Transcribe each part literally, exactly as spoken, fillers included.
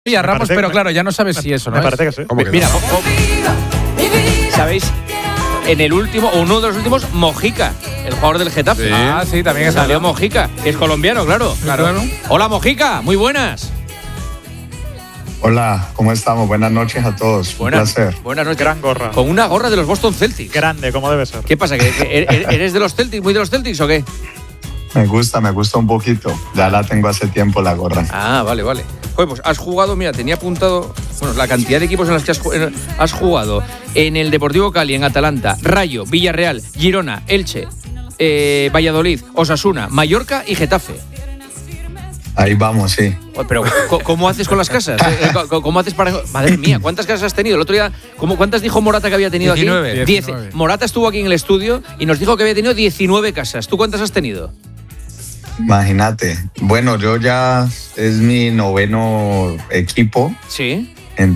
Y a Ramos, pero claro, ya no sabes si eso, ¿no? Me parece que sí. ¿Cómo que Mira, no? o- o- ¿sabéis? En el último, o uno de los últimos, Mojica, el jugador del Getafe. Sí. Ah, sí, también es Salió verdad. Mojica, que es colombiano, claro. Claro. Hola, Mojica, muy buenas. Hola, ¿cómo estamos? Buenas noches a todos. Buenas, Un placer. buenas noches. Gran gorra. Con una gorra de los Boston Celtics. Grande, como debe ser. ¿Qué pasa? ¿Que, que er- eres de los Celtics, muy de los Celtics o qué? Me gusta, me gusta un poquito. Ya la tengo hace tiempo la gorra. Ah, vale, vale. Joder, pues has jugado, mira, tenía apuntado, bueno, la cantidad de equipos en los que has, ju- en- has jugado. En el Deportivo Cali, en Atalanta, Rayo, Villarreal, Girona, Elche, eh, Valladolid, Osasuna, Mallorca y Getafe. Ahí vamos, sí. Joder, pero ¿co- ¿cómo haces con las casas? Eh, eh, co- ¿Cómo haces para...? Madre mía, ¿cuántas casas has tenido? El otro día, ¿cómo, ¿cuántas dijo Morata que había tenido diecinueve. aquí? Diez. diecinueve. Morata estuvo aquí en el estudio y nos dijo que había tenido diecinueve casas. ¿Tú cuántas has tenido? Imagínate. Bueno, yo ya es mi noveno equipo, Sí.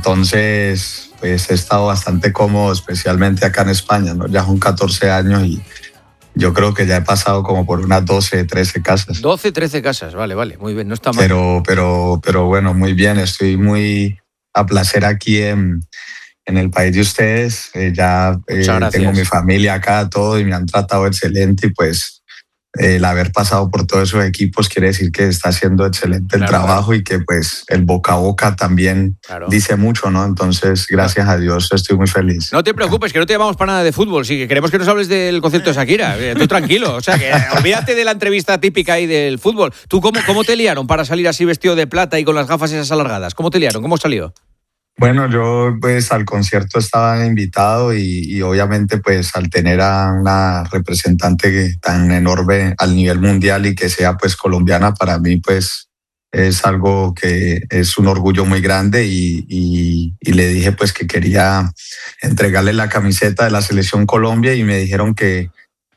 entonces pues he estado bastante cómodo, especialmente acá en España, ¿no? Ya son catorce años y yo creo que ya he pasado como por unas doce, trece casas. doce, trece casas. Vale, vale. Muy bien, no está mal. Pero, pero, pero bueno, muy bien. Estoy muy a placer aquí en, en el país de ustedes. Eh, ya eh, Muchas gracias. tengo mi familia acá, todo, y me han tratado excelente. Y pues eh, el haber pasado por todos esos equipos quiere decir que está haciendo excelente el Claro, trabajo y que pues el boca a boca también Claro. dice mucho, ¿no? Entonces, gracias a Dios, estoy muy feliz. No te preocupes, que no te llamamos para nada de fútbol. Sí, que queremos que nos hables del concierto de Shakira. Eh, Tú tranquilo. O sea, que olvídate de la entrevista típica ahí del fútbol. ¿Tú cómo, cómo te liaron para salir así vestido de plata y con las gafas esas alargadas? ¿Cómo te liaron? ¿Cómo salió? Bueno, yo pues al concierto estaba invitado y, y obviamente pues al tener a una representante que- tan enorme al nivel mundial y que sea pues colombiana, para mí pues es algo que es un orgullo muy grande y, y- y le dije pues que quería entregarle la camiseta de la Selección Colombia y me dijeron que,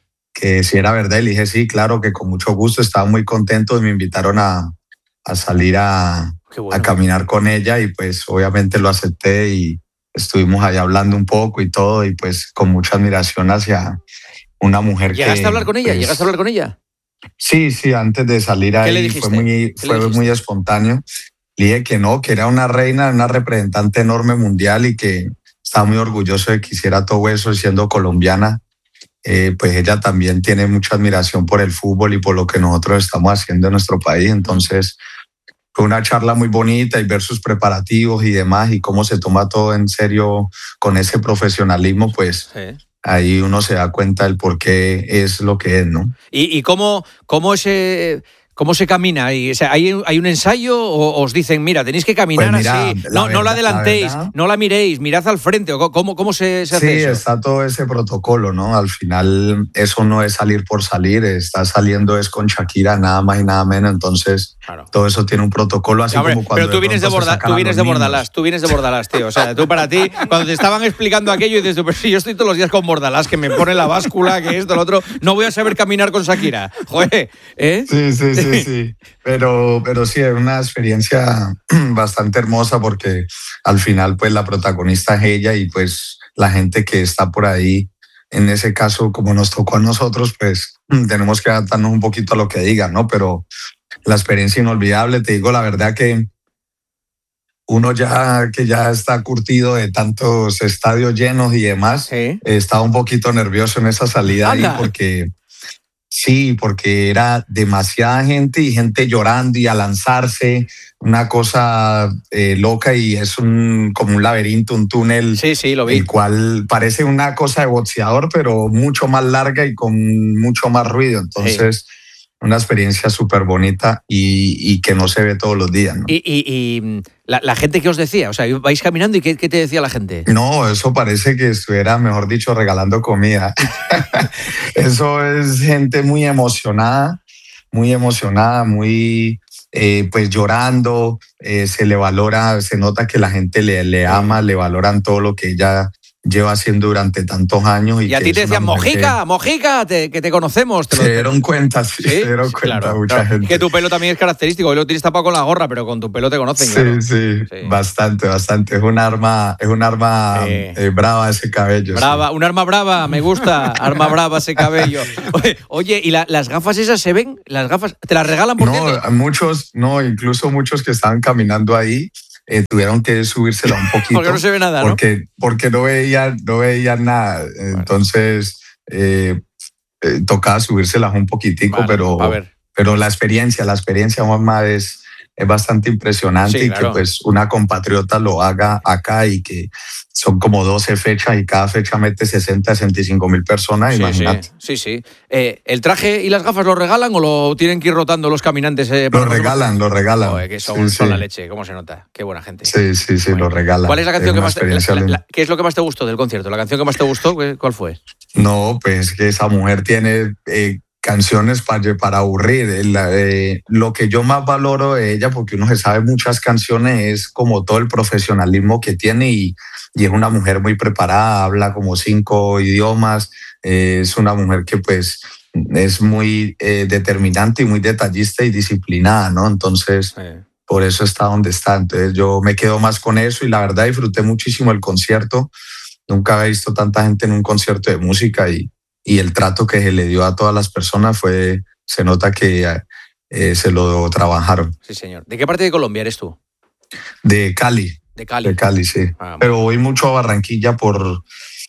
que si era verdad y le dije sí, claro, que con mucho gusto, estaba muy contento y me invitaron a, a salir a Qué a caminar con ella y pues obviamente lo acepté y estuvimos ahí hablando un poco y todo y pues con mucha admiración hacia una mujer que... ¿Llegaste a hablar con ella? pues, ¿Llegaste a hablar con ella? Sí, sí, antes de salir ¿Qué ahí le dijiste? fue muy, ¿Qué le fue dijiste? muy espontáneo. Le dije que no, que era una reina, una representante enorme mundial y que estaba muy orgulloso de que hiciera todo eso siendo colombiana. Eh, pues ella también tiene mucha admiración por el fútbol y por lo que nosotros estamos haciendo en nuestro país. Entonces fue una charla muy bonita y ver sus preparativos y demás y cómo se toma todo en serio con ese profesionalismo, pues Sí. ahí uno se da cuenta del por qué es lo que es, ¿no? ¿Y, y cómo, cómo, ese, cómo se camina? ¿Y, o sea, ¿hay, ¿Hay un ensayo o os dicen, mira, tenéis que caminar Pues mira, así? la No, no la verdad- adelantéis, la verdad- no la miréis, mirad al frente. ¿O ¿Cómo, cómo se, se hace Sí, eso? está todo ese protocolo, ¿no? Al final eso no es salir por salir, está saliendo es con Shakira, nada más y nada menos, entonces Claro. todo eso tiene un protocolo así Ya, hombre, como cuando pero tú vienes de, pronto se Borda- sacan tú a vienes los de niños. Bordalás, tú vienes de Bordalás, tío. O sea, tú para ti, cuando te estaban explicando aquello, dices tú, pero si yo estoy todos los días con Bordalás, que me pone la báscula, que esto, lo otro, no voy a saber caminar con Shakira. Joder, ¿eh? Sí, sí, sí, sí. Pero, pero sí, es una experiencia bastante hermosa porque al final pues la protagonista es ella y pues la gente que está por ahí, en ese caso como nos tocó a nosotros, pues tenemos que adaptarnos un poquito a lo que digan, ¿no? Pero la experiencia inolvidable, te digo la verdad que uno ya que ya está curtido de tantos estadios llenos y demás, Sí. estaba un poquito nervioso en esa salida ahí Anda. porque sí, porque era demasiada gente y gente llorando y a lanzarse, una cosa eh, loca y es un como un laberinto, un túnel, Sí, sí, lo vi. el cual parece una cosa de boxeador, pero mucho más larga y con mucho más ruido. Entonces, una experiencia súper bonita y, y que no se ve todos los días, ¿no? Y, y- y la, la gente que os decía, o sea, vais caminando y ¿qué, qué te decía la gente? No, eso parece que estuviera, mejor dicho, regalando comida. Eso es gente muy emocionada, muy emocionada, muy eh, pues llorando, eh, se le valora, se nota que la gente le, le ama, le valoran todo lo que ella lleva haciendo durante tantos años. Y, Y a que ti es te una decían, mujer Mojica, Mojica, te- que te conocemos. Te que lo- se dieron cuenta, sí, ¿Sí? se dieron cuenta Claro, mucha claro. gente. Que tu pelo también es característico. Hoy lo tienes tapado con la gorra, pero con tu pelo te conocen, Sí, claro. sí, Sí. bastante, bastante. Es un arma, es un arma Sí. eh, brava ese cabello. sí. Brava, un arma brava, me gusta. Arma brava ese cabello. Oye, oye, ¿y la- las gafas esas se ven? ¿Las gafas te las regalan por No, cierto? a muchos, no, incluso muchos que estaban caminando ahí, eh, tuvieron que subírsela un poquito. Porque no se ve nada, ¿no? Porque, porque no veían, no veían nada. Entonces, eh, eh, tocaba subírselas un poquitico, Vale, pero, a ver. pero la experiencia, la experiencia, Juanma, es, es bastante impresionante. Sí, y claro. que pues una compatriota lo haga acá y que son como doce fechas y cada fecha mete sesenta, sesenta y cinco mil personas, Sí, imagínate. sí, sí, sí. Eh, ¿El traje y las gafas lo regalan o lo tienen que ir rotando los caminantes? Eh, Lo para regalan, lo regalan. Joder, que son, Sí, son sí. la leche, ¿cómo se nota? Qué buena gente. Sí, sí, sí, Bueno. lo regalan. ¿Cuál es la canción que una más te, experiencia la- la- linda. ¿Qué es lo que más te gustó del concierto? ¿La canción que más te gustó? ¿Cuál fue? No, pues que esa mujer tiene eh, canciones para, para aburrir. El, eh, lo que yo más valoro de ella, porque uno se sabe muchas canciones, es como todo el profesionalismo que tiene y, y es una mujer muy preparada, habla como cinco idiomas, eh, es una mujer que pues es muy eh, determinante y muy detallista y disciplinada, ¿no? Entonces, Eh. por eso está donde está. Entonces yo me quedo más con eso y la verdad disfruté muchísimo el concierto. Nunca había visto tanta gente en un concierto de música y, y el trato que se le dio a todas las personas fue, se nota que eh, se lo trabajaron. Sí, señor. ¿De qué parte de Colombia eres tú? De Cali. De Cali. De Cali, sí. Ah, Pero voy mucho a Barranquilla por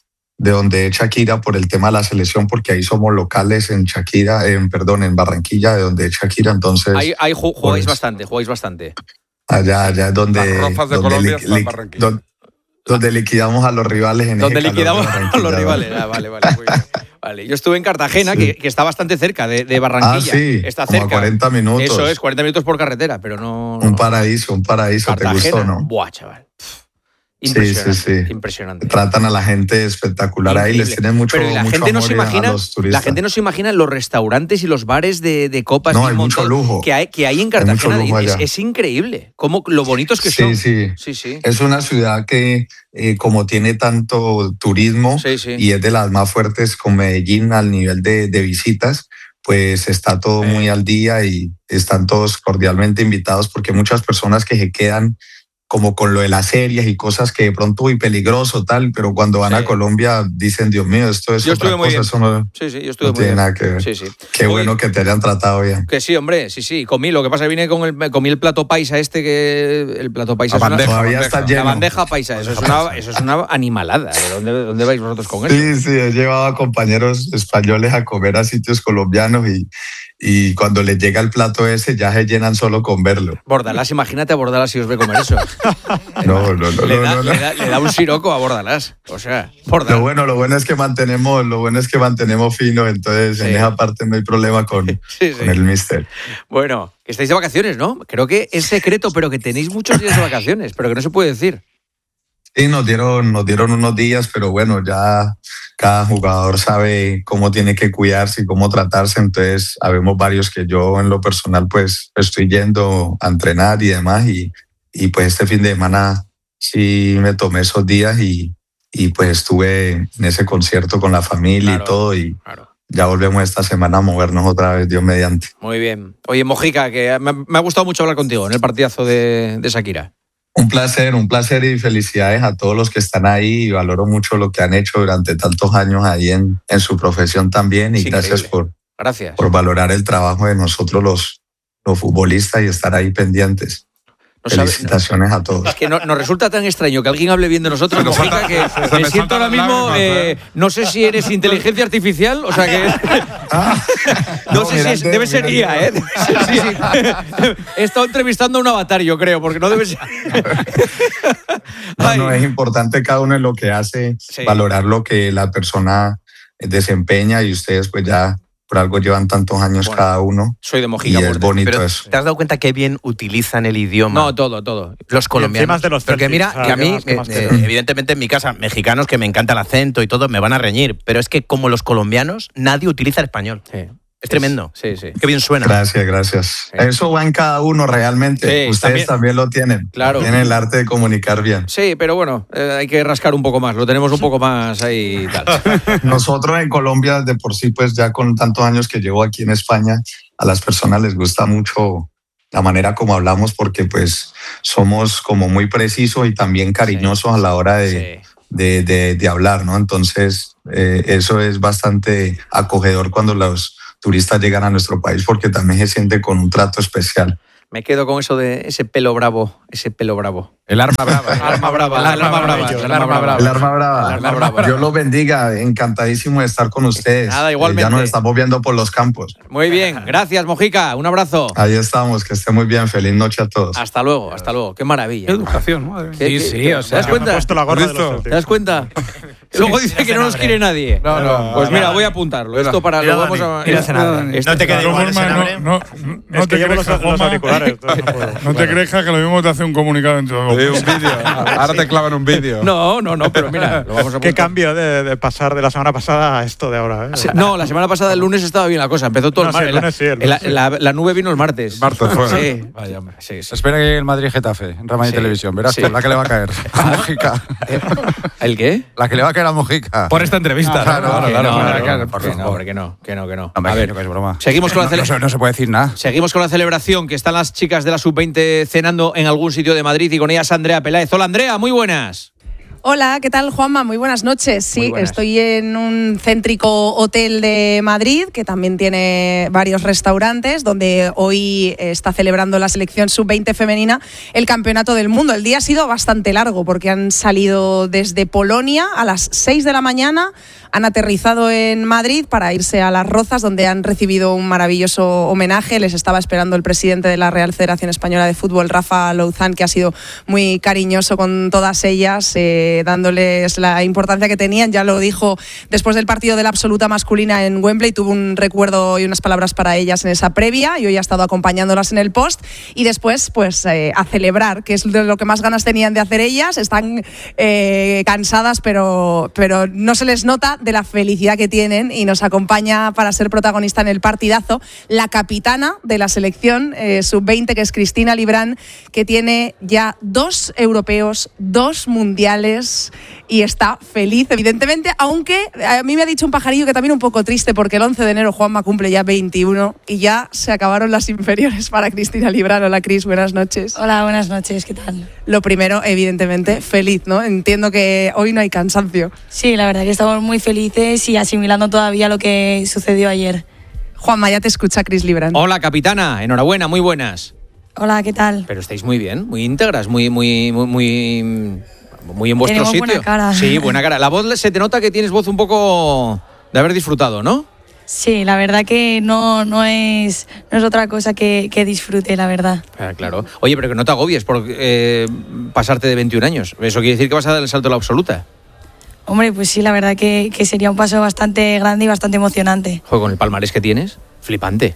de donde es Shakira por el tema de la selección, porque ahí somos locales en Shakira, en, perdón, en Barranquilla, de donde es Shakira, entonces... Ahí, ahí ju- jugáis pues, bastante, jugáis bastante. Allá, allá es donde... Las Rozas de donde Colombia li- están en li- Barranquilla. don- donde liquidamos a los rivales en Donde ese calor de liquidamos a Barranquilla, los ¿no? rivales. Ah, vale, vale, muy bien. Vale. Yo estuve en Cartagena, Sí. que, que está bastante cerca de, de Barranquilla. Ah, sí, Está como a cerca. cuarenta minutos. Eso es, cuarenta minutos por carretera, pero no... Un no. paraíso, un paraíso, ¿te Cartagena. gustó, no? Buah, chaval. Pff, Sí, Impresionante, sí, sí. impresionante. Tratan a la gente espectacular ahí, les Increíble. tienen mucho, Pero la mucho gente no amor se a imagina, los turistas. la gente no se imagina los restaurantes y los bares de, de copas No, y hay un mucho montón lujo. que hay, que hay en mucho Cartagena. lujo es, allá. es increíble cómo lo bonitos que Sí, son. sí. Sí, sí. Es una ciudad que, eh, como tiene tanto turismo Sí, sí. y es de las más fuertes con Medellín al nivel de, de visitas, pues está todo Sí. muy al día y están todos cordialmente invitados porque muchas personas que se quedan como con lo de las series y cosas que de pronto muy peligroso tal, pero cuando van Sí. a Colombia dicen, Dios mío, esto es Yo otra estuve muy cosa, bien. eso no, Sí, sí, yo estuve no muy tiene bien. nada que ver. Sí, sí. Qué Oye, bueno que te hayan tratado bien. Que sí, hombre, sí, sí. Comí, lo que pasa es que vine con el, comí el plato paisa este que... El plato paisa La es una- bandeja, Todavía bandeja. está La lleno. bandeja paisa, eso es una, eso es una animalada. ¿De dónde, de dónde vais vosotros con eso? Sí, sí, he llevado a compañeros españoles a comer a sitios colombianos y, y cuando les llega el plato ese ya se llenan solo con verlo. Bordalás, imagínate a Bordalás si os ve comer eso. No, no, no, le, no, da, no, no. le da- le da un siroco a Bordalás. O sea, Lo Bordalás. bueno, lo bueno es que mantenemos, lo bueno es que mantenemos fino, entonces Sí. en esa parte no hay problema con, Sí, sí. con el mister. Bueno, que estáis de vacaciones, ¿no? Creo que es secreto, pero que tenéis muchos días de vacaciones, pero que no se puede decir. Sí, nos dieron, nos dieron unos días, pero bueno, ya cada jugador sabe cómo tiene que cuidarse y cómo tratarse, entonces habemos varios que yo en lo personal pues estoy yendo a entrenar y demás y, y pues este fin de semana sí me tomé esos días y, y pues estuve en ese concierto con la familia Claro. y todo y Claro. ya volvemos esta semana a movernos otra vez, Dios mediante. Muy bien. Oye, Mojica, que me, me ha gustado mucho hablar contigo en el partidazo de, de Shakira. Un placer, un placer y felicidades a todos los que están ahí y valoro mucho lo que han hecho durante tantos años ahí en, en su profesión también y Es gracias increíble. por, Gracias. por valorar el trabajo de nosotros los, los futbolistas y estar ahí pendientes. No sabe- Felicitaciones a todos. Es que no- nos resulta tan extraño que alguien hable bien de nosotros, Se me Mojica, salta- que se me me siento saltan ahora las mismo, lágrimas, eh, ¿eh? no sé si eres inteligencia artificial, o sea que... No, No, sé si mira, es, debe ser mira, I A, ¿eh? Sí, sí. He estado entrevistando a un avatar, yo creo, porque no debe ser... No, Ay. no, es importante cada uno en lo que hace, Sí. valorar lo que la persona desempeña y ustedes pues ya por algo llevan tantos años Bueno, cada uno Soy de y Mojica. es por- bonito Pero eso. ¿te has dado cuenta qué bien utilizan el idioma No, todo, todo. los colombianos? encima es de los Porque Celtics, mira, o sea, que a ¿qué mí, más- qué más eh, quieres? evidentemente en mi casa, mexicanos que me encanta el acento y todo, me van a reñir, pero es que como los colombianos, nadie utiliza el español. Sí. Es tremendo. Sí, sí. Qué bien suena. Gracias, gracias. Sí. Eso va en cada uno realmente. Sí, Ustedes también- también, lo tienen. Claro. Tienen el arte de comunicar bien. Sí, pero bueno, eh, hay que rascar un poco más. Lo tenemos un poco más ahí y tal. Nosotros en Colombia, de por sí, pues ya con tantos años que llevo aquí en España, a las personas les gusta mucho la manera como hablamos porque pues somos como muy precisos y también cariñosos a la hora de, Sí. de, de- de hablar, ¿no? Entonces, eh, eso es bastante acogedor cuando los turistas llegan a nuestro país porque también se siente con un trato especial. Me quedo con eso de ese pelo bravo, ese pelo bravo. El arma brava. El arma brava, el arma brava. El arma brava. El arma brava. El arma brava. Dios los bendiga, encantadísimo de estar con ustedes. Nada, igualmente. Eh, ya nos estamos viendo por los campos. Muy bien, gracias Mojica, un abrazo. Ahí estamos, que esté muy bien. Feliz noche a todos. Hasta luego, hasta luego. Qué maravilla. Qué educación, madre mía. ¿Qué- Sí, qué- sí, qué- o ¿Te sea. das cuenta? Me he puesto la gorra de los ¿Listo? Celtics. ¿Te das cuenta? Luego dice que no nos quiere nadie. No, no. Pues mira, voy a apuntarlo. Esto para Mira, lo vamos Dani, a. mira, Senadre. Esto- No te queda De todas igual, formas, Senadre. no, no, no Es te que llevo crees, los, los Juanma, auriculares. entonces no puedo. no te crees que lo mismo te hace un comunicado entre dos. Sí, un vídeo. Ahora te clavan un vídeo. No, no, no, pero mira, lo vamos a Qué apuntar. cambio de, de pasar de la semana pasada a esto de ahora. ¿eh? Sí, no, la semana pasada, el lunes, estaba bien la cosa. Empezó todo No, el sí, martes. el lunes sí, el la, lunes sí. la- la nube vino el martes. Martes fue. Sí. Vaya, hombre. Sí, sí. Espera que llegue el Madrid-Getafe en Rama y Sí. Televisión. Verás Sí. tú, la que le va a caer. A Mojica. ¿El qué? La que le va a caer a Mojica. Por esta entrevista. Claro, claro, Que claro. no, claro, no, claro, no, por que no, favor. hombre, que no, que no, que no. Hombre, A ver, que es broma. seguimos con la No, no, cele- se- no se puede decir nada. Seguimos con la celebración, que están las chicas de la sub veinte cenando en algún sitio de Madrid y con ellas Andrea Peláez. Hola Andrea, muy buenas. Hola, ¿qué tal, Juanma? Muy buenas noches. Sí, Muy buenas. estoy en un céntrico hotel de Madrid que también tiene varios restaurantes donde hoy está celebrando la selección sub veinte femenina el Campeonato del Mundo. El día ha sido bastante largo porque han salido desde Polonia a las seis de la mañana, han aterrizado en Madrid para irse a Las Rozas, donde han recibido un maravilloso homenaje. Les estaba esperando el presidente de la Real Federación Española de Fútbol, Rafa Louzán, que ha sido muy cariñoso con todas ellas, eh, dándoles la importancia que tenían. Ya lo dijo después del partido de la absoluta masculina en Wembley, tuvo un recuerdo y unas palabras para ellas en esa previa, y hoy ha estado acompañándolas en el post. Y después, pues, eh, a celebrar, que es de lo que más ganas tenían de hacer ellas. Están eh, cansadas, pero, pero no se les nota de la felicidad que tienen, y nos acompaña para ser protagonista en el partidazo la capitana de la selección eh, sub veinte, que es Cristina Librán, que tiene ya dos europeos, dos mundiales, y está feliz, evidentemente, aunque a mí me ha dicho un pajarillo que también un poco triste, porque el once de enero Juanma cumple ya veintiuno y ya se acabaron las inferiores para Cristina Librán. Hola, Cris, buenas noches. Hola, buenas noches, ¿qué tal? Lo primero, evidentemente, feliz, ¿no? Entiendo que hoy no hay cansancio. Sí, la verdad que estamos muy felices y asimilando todavía lo que sucedió ayer. Juanma, ya te escucha Cris Librán. Hola capitana, enhorabuena, muy buenas. Hola, ¿qué tal? Pero estáis muy bien, muy íntegras, muy, muy, muy, muy, muy en vuestro Tenemos sitio. buena cara. Sí, buena cara. La voz se te nota que tienes voz un poco de haber disfrutado, ¿no? Sí, la verdad que no, no, es, no es otra cosa que, que disfrute, la verdad. Ah, claro. Oye, pero que no te agobies por eh, pasarte de veintiún años. Eso quiere decir que vas a dar el salto a la absoluta. Hombre, pues sí, la verdad que, que sería un paso bastante grande y bastante emocionante. Joder, con el palmarés que tienes, flipante.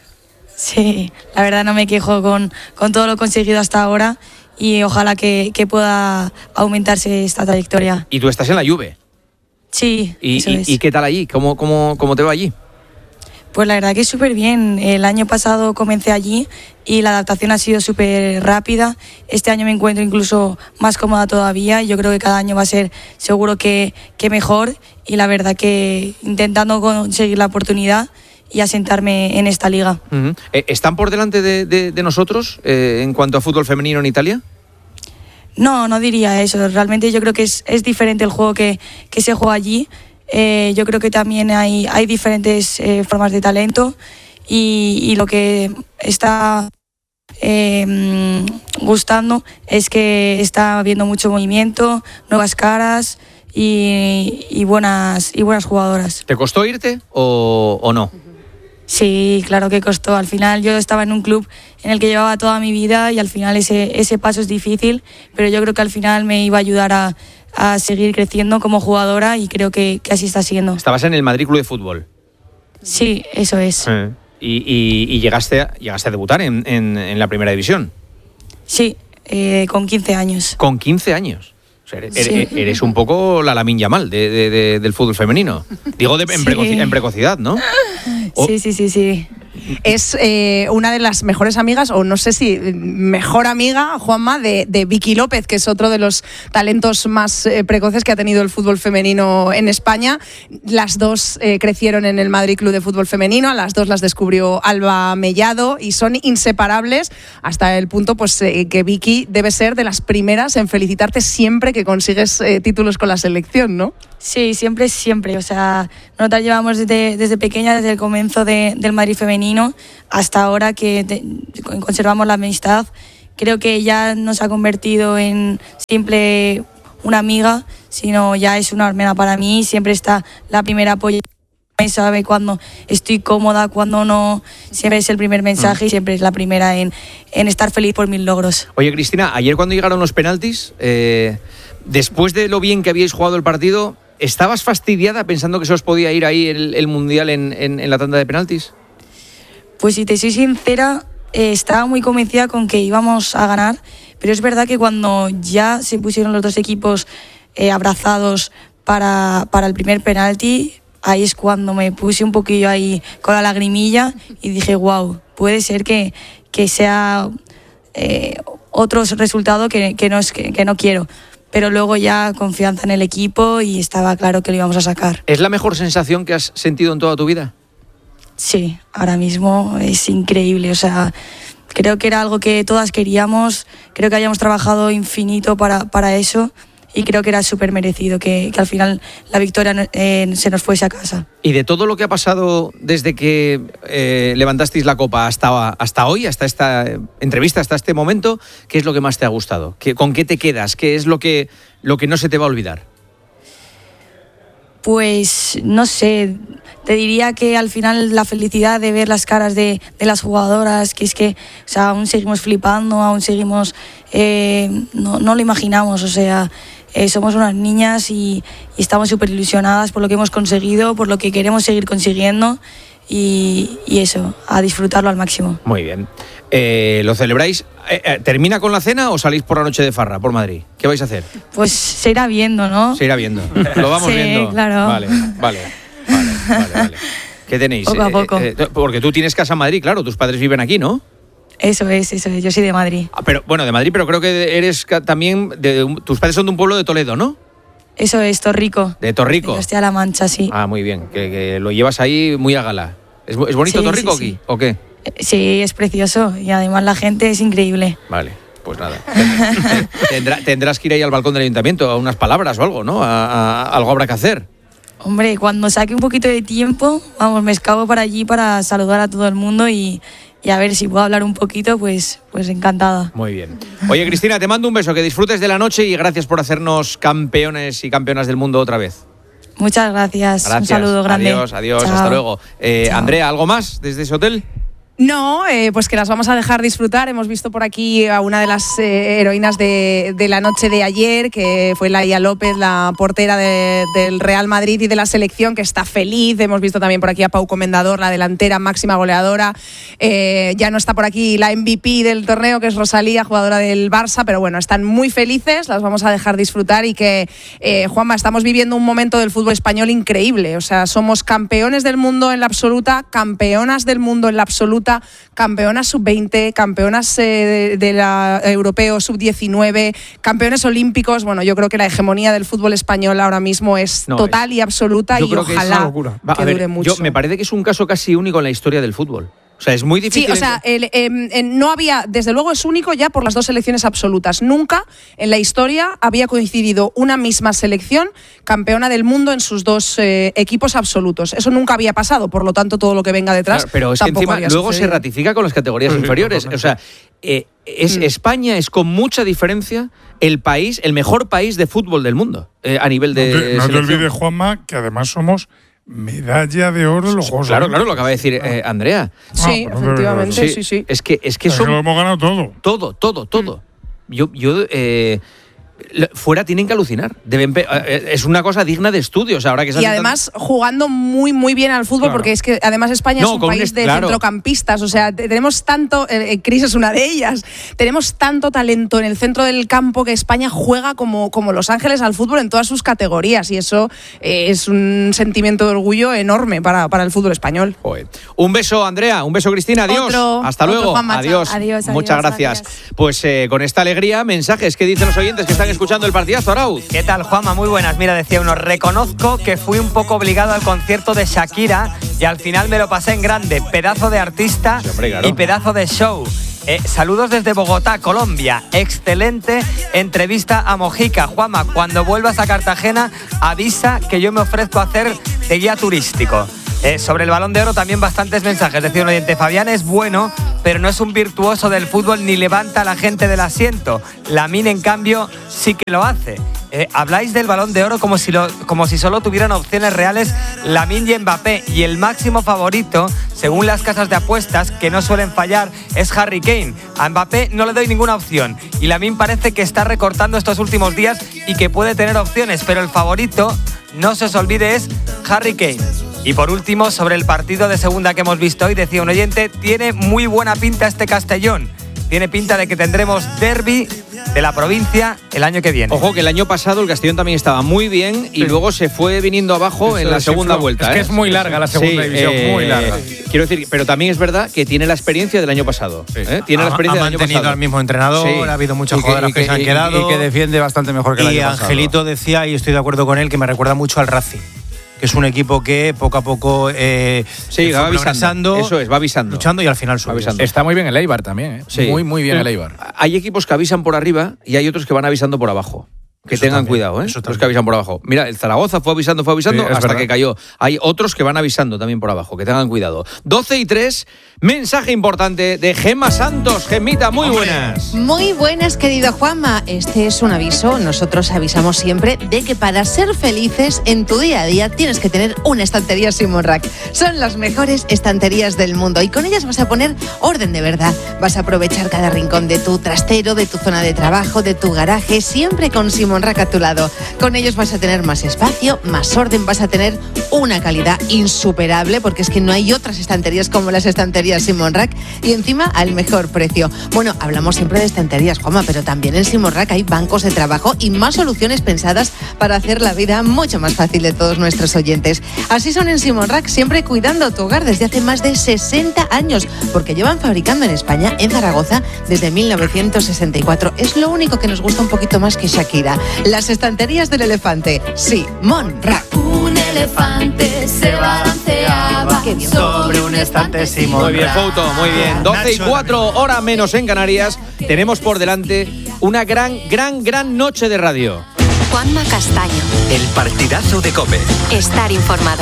Sí, la verdad no me quejo con, con todo lo conseguido hasta ahora y ojalá que, que pueda aumentarse esta trayectoria. Y tú estás en la Juve. Sí, ¿Y, eso y- es. y qué tal allí? ¿Cómo, cómo, cómo te va allí? Pues la verdad que súper bien. El año pasado comencé allí y la adaptación ha sido súper rápida. Este año me encuentro incluso más cómoda todavía y yo creo que cada año va a ser seguro que, que mejor, y la verdad que intentando conseguir la oportunidad y asentarme en esta liga. Ujú. Eh, ¿Están por delante de, de- de nosotros eh, en cuanto a fútbol femenino en Italia? No, no diría eso. Realmente yo creo que es, es diferente el juego que, que se juega allí. Eh, yo creo que también hay, hay diferentes eh, formas de talento y, y lo que está eh, mm, gustando es que está habiendo mucho movimiento, nuevas caras y, y buenas, y buenas jugadoras. ¿Te costó irte o, o no? Sí, claro que costó. Al final yo estaba en un club en el que llevaba toda mi vida y al final ese, ese paso es difícil, pero yo creo que al final me iba a ayudar a, a seguir creciendo como jugadora y creo que, que así está siendo. Estabas en el Madrid Club de Fútbol. Sí, eso es. Y, y- y llegaste, a, llegaste a debutar en, en- en la primera división. Sí, eh, con quince años. Con quince años. O sea, eres, Sí. eres- eres un poco la Lamine Yamal de, de- de- del fútbol femenino. Digo, de, en, Sí. precoci- en precocidad, ¿no? Oh. Sí, sí, sí, sí. Es eh, una de las mejores amigas, o no sé si mejor amiga, Juanma, de, de Vicky López, que es otro de los talentos más eh, precoces que ha tenido el fútbol femenino en España. Las dos eh, crecieron en el Madrid Club de Fútbol Femenino, a las dos las descubrió Alba Mellado y son inseparables, hasta el punto pues eh, que Vicky debe ser de las primeras en felicitarte siempre que consigues eh, títulos con la selección, ¿no? Sí, siempre, siempre. O sea, nosotras llevamos desde, desde pequeña, desde el comienzo de- del Madrid femenino, camino hasta ahora que te, conservamos la amistad. Creo que ya no se ha convertido en simple una amiga, sino ya es una hermana para mí. Siempre está la primera apoyo. Me sabe cuando estoy cómoda, cuando no. Siempre es el primer mensaje y siempre es la primera en, en estar feliz por mis logros. Oye, Cristina, ayer cuando llegaron los penaltis, eh, después de lo bien que habíais jugado el partido, ¿estabas fastidiada pensando que se os podía ir ahí el, el Mundial en, en, en la tanda de penaltis? Pues si te soy sincera, eh, estaba muy convencida con que íbamos a ganar, pero es verdad que cuando ya se pusieron los dos equipos eh, abrazados para, para el primer penalti, ahí es cuando me puse un poquillo ahí con la lagrimilla y dije, wow, puede ser que, que sea eh, otro resultado que, que, no es, que, que no quiero. Pero luego ya confianza en el equipo y estaba claro que lo íbamos a sacar. ¿Es la mejor sensación que has sentido en toda tu vida? Sí, ahora mismo es increíble. O sea, creo que era algo que todas queríamos, creo que habíamos trabajado infinito para, para eso y creo que era súper merecido que, que al final la victoria eh, se nos fuese a casa. Y de todo lo que ha pasado desde que eh, levantasteis la copa hasta, hasta hoy, hasta esta entrevista, hasta este momento, ¿qué es lo que más te ha gustado? ¿Qué, ¿Con qué te quedas? ¿Qué es lo que, lo que no se te va a olvidar? Pues no sé, te diría que al final la felicidad de ver las caras de, de las jugadoras, que es que o sea, aún seguimos flipando, aún seguimos, eh, no, no lo imaginamos, o sea, eh, somos unas niñas y, y estamos súper ilusionadas por lo que hemos conseguido, por lo que queremos seguir consiguiendo y, y eso, a disfrutarlo al máximo. Muy bien. Eh, ¿Lo celebráis? Eh, eh, ¿Termina con la cena o salís por la noche de farra por Madrid? ¿Qué vais a hacer? Pues se irá viendo, ¿no? Se irá viendo. Lo vamos sí, viendo. Claro. Vale, vale, vale, vale, vale. ¿Qué tenéis? Poco a poco. Eh, eh, porque tú tienes casa en Madrid, claro, tus padres viven aquí, ¿no? Eso es, eso es. Yo soy de Madrid. Ah, pero bueno, de Madrid, pero creo que eres también de, de, tus padres son de un pueblo de Toledo, ¿no? Eso es, Torrico. De Torrico. De Castilla-La Mancha, sí. Ah, muy bien, que, que lo llevas ahí muy a gala. ¿Es, es bonito sí, Torrico sí, sí. aquí o qué? Sí, es precioso y además la gente es increíble. Vale, pues nada. Tendrá, tendrás que ir ahí al balcón del ayuntamiento a unas palabras o algo, ¿no? A, a, algo habrá que hacer. Hombre, cuando saque un poquito de tiempo, vamos, me escapo para allí para saludar a todo el mundo y, y a ver si puedo hablar un poquito, pues, pues encantada. Muy bien. Oye, Cristina, te mando un beso, que disfrutes de la noche y gracias por hacernos campeones y campeonas del mundo otra vez. Muchas gracias. Gracias. Un saludo grande. Adiós, adiós, Chao. hasta luego. Eh, Chao. Andrea, ¿algo más desde ese hotel? No, eh, pues que las vamos a dejar disfrutar. Hemos visto por aquí a una de las eh, heroínas de, de la noche de ayer, que fue Laia López, la portera de, del Real Madrid y de la selección, que está feliz. Hemos visto también por aquí a Pau Comendador, la delantera máxima goleadora. Eh, ya no está por aquí la M V P del torneo, que es Rosalía, jugadora del Barça, pero bueno, están muy felices, las vamos a dejar disfrutar y que, eh, Juanma, estamos viviendo un momento del fútbol español increíble. O sea, somos campeones del mundo en la absoluta, campeonas del mundo en la absoluta, campeonas sub veinte, campeonas eh, de, de la europeo sub diecinueve, campeones olímpicos. Bueno, yo creo que la hegemonía del fútbol español ahora mismo es No, total es, y absoluta y ojalá que, Va, a ver, dure mucho. Yo, me parece que es un caso casi único en la historia del fútbol. O sea, es muy difícil. Sí, o sea, el, eh, eh, no había, desde luego es único ya por las dos selecciones absolutas. Nunca en la historia había coincidido una misma selección campeona del mundo en sus dos eh, equipos absolutos. Eso nunca había pasado, por lo tanto todo lo que venga detrás claro, pero es que encima luego se ratifica con las categorías sí, inferiores. O sea, eh, es, mm. España es con mucha diferencia el país, el mejor país de fútbol del mundo eh, a nivel de No te, no te selección. olvides, Juanma, que además somos medalla de oro en los Juegos Claro, Olímpicos. claro, lo acaba de decir eh, Andrea. Sí, ah, efectivamente, sí, sí, sí. Es que es que, es son, que lo hemos ganado todo. Todo, todo, todo. Mm. Yo, yo eh, fuera tienen que alucinar. Deben, es una cosa digna de estudio. O sea, ahora que y además tan... jugando muy muy bien al fútbol, claro. Porque es que además España no, es un país un, de claro. centrocampistas. O sea, tenemos tanto, eh, Cris es una de ellas, tenemos tanto talento en el centro del campo que España juega como, como Los Ángeles al fútbol en todas sus categorías y eso eh, es un sentimiento de orgullo enorme para, para el fútbol español. Joder. Un beso, Andrea, un beso, Cristina, adiós. Otro, Hasta otro luego, Juanma, adiós. adiós. Muchas adiós, gracias. Adiós. Pues eh, con esta alegría, mensajes que dicen los oyentes que están escuchando el partidazo, Arauz. ¿Qué tal, Juanma? Muy buenas. Mira, decía uno, reconozco que fui un poco obligado al concierto de Shakira y al final me lo pasé en grande. Pedazo de artista sí, hombre, claro. Y pedazo de show. Eh, saludos desde Bogotá, Colombia. Excelente entrevista a Mojica. Juanma, cuando vuelvas a Cartagena, avisa que yo me ofrezco a hacer de guía turístico. Eh, sobre el Balón de Oro también bastantes mensajes. Decía un oyente, Fabián es bueno, pero no es un virtuoso del fútbol ni levanta a la gente del asiento. Lamine, en cambio, sí que lo hace. Eh, habláis del Balón de Oro como si, lo, como si solo tuvieran opciones reales Lamine y Mbappé, y el máximo favorito, según las casas de apuestas, que no suelen fallar, es Harry Kane. A Mbappé no le doy ninguna opción, y Lamine parece que está recortando estos últimos días y que puede tener opciones, pero el favorito, no se os olvide, es Harry Kane. Y por último, sobre el partido de segunda que hemos visto hoy, decía un oyente, tiene muy buena pinta este Castellón. Tiene pinta de que tendremos derbi de la provincia el año que viene. Ojo que el año pasado el Castellón también estaba muy bien y sí. luego se fue viniendo abajo en la segunda vuelta. Es que ¿eh? es muy larga la segunda sí, división, eh, muy larga. Quiero decir, pero también es verdad que tiene la experiencia del año pasado. Sí. ¿eh? Tiene ha, la experiencia ha del año mantenido pasado. al mismo entrenador, sí. ha habido muchos jugadores que, que, que se han quedado. Y que defiende bastante mejor que el y año pasado. Y Angelito decía, y estoy de acuerdo con él, que me recuerda mucho al Racing. Que es un equipo que poco a poco eh, sí, va avisando. Eso es, va avisando. Luchando y al final sube. Está muy bien el Eibar también, ¿eh? Sí. Muy, muy bien sí. el Eibar. Hay equipos que avisan por arriba y hay otros que van avisando por abajo. Que eso tengan también, cuidado, ¿eh? Los que avisan por abajo. Mira, el Zaragoza fue avisando, fue avisando sí, hasta verdad. que cayó. Hay otros que van avisando también por abajo, que tengan cuidado. doce y tres, mensaje importante de Gemma Santos. Gemita, muy buenas. Muy buenas, querido Juanma. Este es un aviso. Nosotros avisamos siempre de que para ser felices en tu día a día tienes que tener una estantería Simon Rack. Son las mejores estanterías del mundo y con ellas vas a poner orden de verdad. Vas a aprovechar cada rincón de tu trastero, de tu zona de trabajo, de tu garaje, siempre con Simon Rack a tu lado. Con ellos vas a tener más espacio, más orden, vas a tener una calidad insuperable, porque es que no hay otras estanterías como las estanterías Simon Rack, y encima al mejor precio. Bueno, hablamos siempre de estanterías, Juanma, pero también en Simon Rack hay bancos de trabajo y más soluciones pensadas para hacer la vida mucho más fácil de todos nuestros oyentes. Así son en Simon Rack, siempre cuidando tu hogar desde hace más de sesenta años, porque llevan fabricando en España, en Zaragoza, desde mil novecientos sesenta y cuatro. Es lo único que nos gusta un poquito más que Shakira. Las estanterías del elefante, Simon Rack. Un elefante se balanceaba sobre un estante Simon Rack. Muy bien, Fouto, muy bien. doce y cuatro, hora menos en Canarias. Tenemos por delante una gran, gran, gran noche de radio. Juanma Castaño. El partidazo de COPE. Estar informado.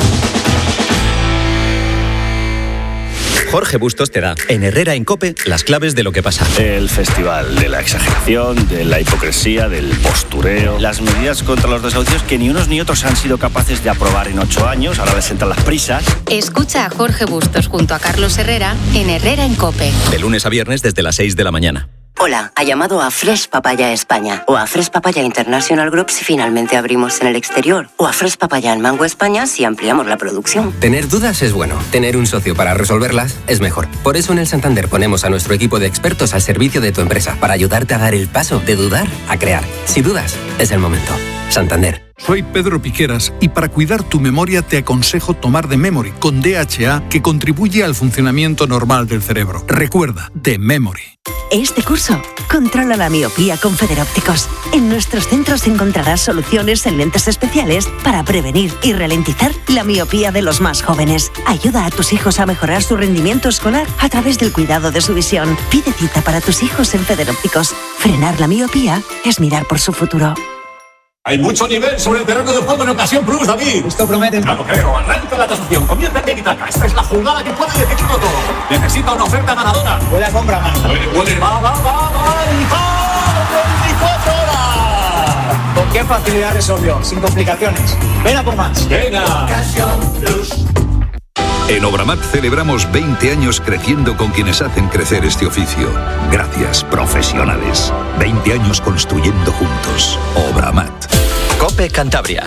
Jorge Bustos te da, en Herrera en COPE, las claves de lo que pasa. El festival de la exageración, de la hipocresía, del postureo. Las medidas contra los desahucios que ni unos ni otros han sido capaces de aprobar en ocho años. Ahora les entran las prisas. Escucha a Jorge Bustos junto a Carlos Herrera en Herrera en COPE. De lunes a viernes desde las seis de la mañana. Hola, ha llamado a Fresh Papaya España o a Fresh Papaya International Group si finalmente abrimos en el exterior, o a Fresh Papaya en Mango España si ampliamos la producción. Tener dudas es bueno, tener un socio para resolverlas es mejor. Por eso en el Santander ponemos a nuestro equipo de expertos al servicio de tu empresa para ayudarte a dar el paso de dudar a crear. Si dudas, es el momento. Santander. Soy Pedro Piqueras y para cuidar tu memoria te aconsejo tomar The Memory con D H A, que contribuye al funcionamiento normal del cerebro. Recuerda, The Memory. Este curso, controla la miopía con Federópticos. En nuestros centros encontrarás soluciones en lentes especiales para prevenir y ralentizar la miopía de los más jóvenes. Ayuda a tus hijos a mejorar su rendimiento escolar a través del cuidado de su visión. Pide cita para tus hijos en Federópticos. Frenar la miopía es mirar por su futuro. Hay mucho nivel sobre el terreno de juego en Ocasión Plus, David. Esto promete. No lo creo. Arranca la tasación. Comienza el tiki-taka. Esta es la jugada que puede decidirlo todo. Necesita una oferta ganadora. Puede comprar más. Puede, puede. Va, va, va, va. veinticuatro horas. ¿Con qué facilidad resolvió? Sin complicaciones. Ven a por más. Venga. Ocasión Plus. En Obramat celebramos veinte años creciendo con quienes hacen crecer este oficio. Gracias, profesionales. veinte años construyendo juntos. Obramat. COPE Cantabria.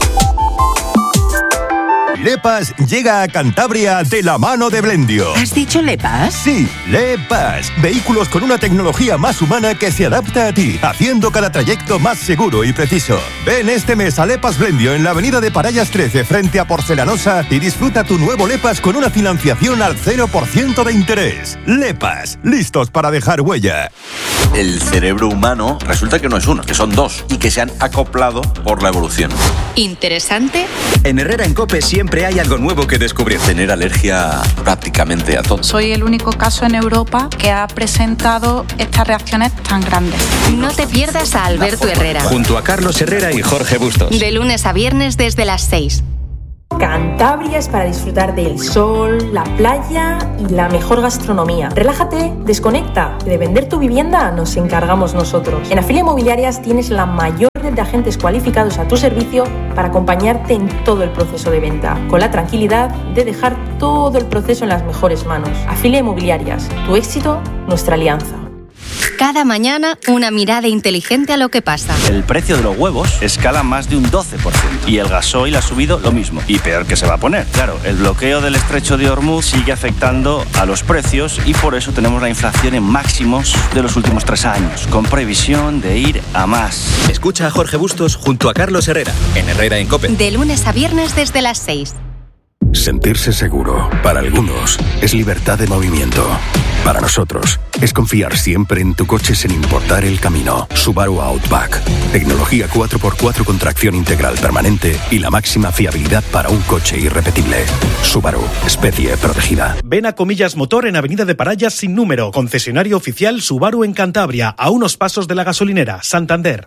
Lepas llega a Cantabria de la mano de Blendio. ¿Has dicho Lepas? Sí, Lepas. Vehículos con una tecnología más humana que se adapta a ti, haciendo cada trayecto más seguro y preciso. Ven este mes a Lepas Blendio en la avenida de Parallas trece frente a Porcelanosa y disfruta tu nuevo Lepas con una financiación al cero por ciento de interés. Lepas, listos para dejar huella. El cerebro humano resulta que no es uno, que son dos y que se han acoplado por la evolución. ¿Interesante? En Herrera en COPE siempre hay algo nuevo que descubrir. Tener alergia prácticamente a todo. Soy el único caso en Europa que ha presentado estas reacciones tan grandes. No te pierdas a Alberto Herrera. Junto a Carlos Herrera y Jorge Bustos. De lunes a viernes desde las seis. Cantabria es para disfrutar del sol, la playa y la mejor gastronomía. Relájate, desconecta. De vender tu vivienda nos encargamos nosotros. En Afilia Inmobiliarias tienes la mayor red de agentes cualificados a tu servicio para acompañarte en todo el proceso de venta, con la tranquilidad de dejar todo el proceso en las mejores manos. Afilia Inmobiliarias, tu éxito, nuestra alianza. Cada mañana, una mirada inteligente a lo que pasa. El precio de los huevos escala más de un doce por ciento y el gasoil ha subido lo mismo. Y peor que se va a poner. Claro, el bloqueo del estrecho de Hormuz sigue afectando a los precios y por eso tenemos la inflación en máximos de los últimos tres años, con previsión de ir a más. Escucha a Jorge Bustos junto a Carlos Herrera, en Herrera en COPE. De lunes a viernes desde las seis. Sentirse seguro, para algunos, es libertad de movimiento. Para nosotros, es confiar siempre en tu coche sin importar el camino. Subaru Outback. Tecnología cuatro por cuatro con tracción integral permanente y la máxima fiabilidad para un coche irrepetible. Subaru, especie protegida. Ven a Comillas Motor en Avenida de Parayas sin número. Concesionario oficial Subaru en Cantabria, a unos pasos de la gasolinera, Santander.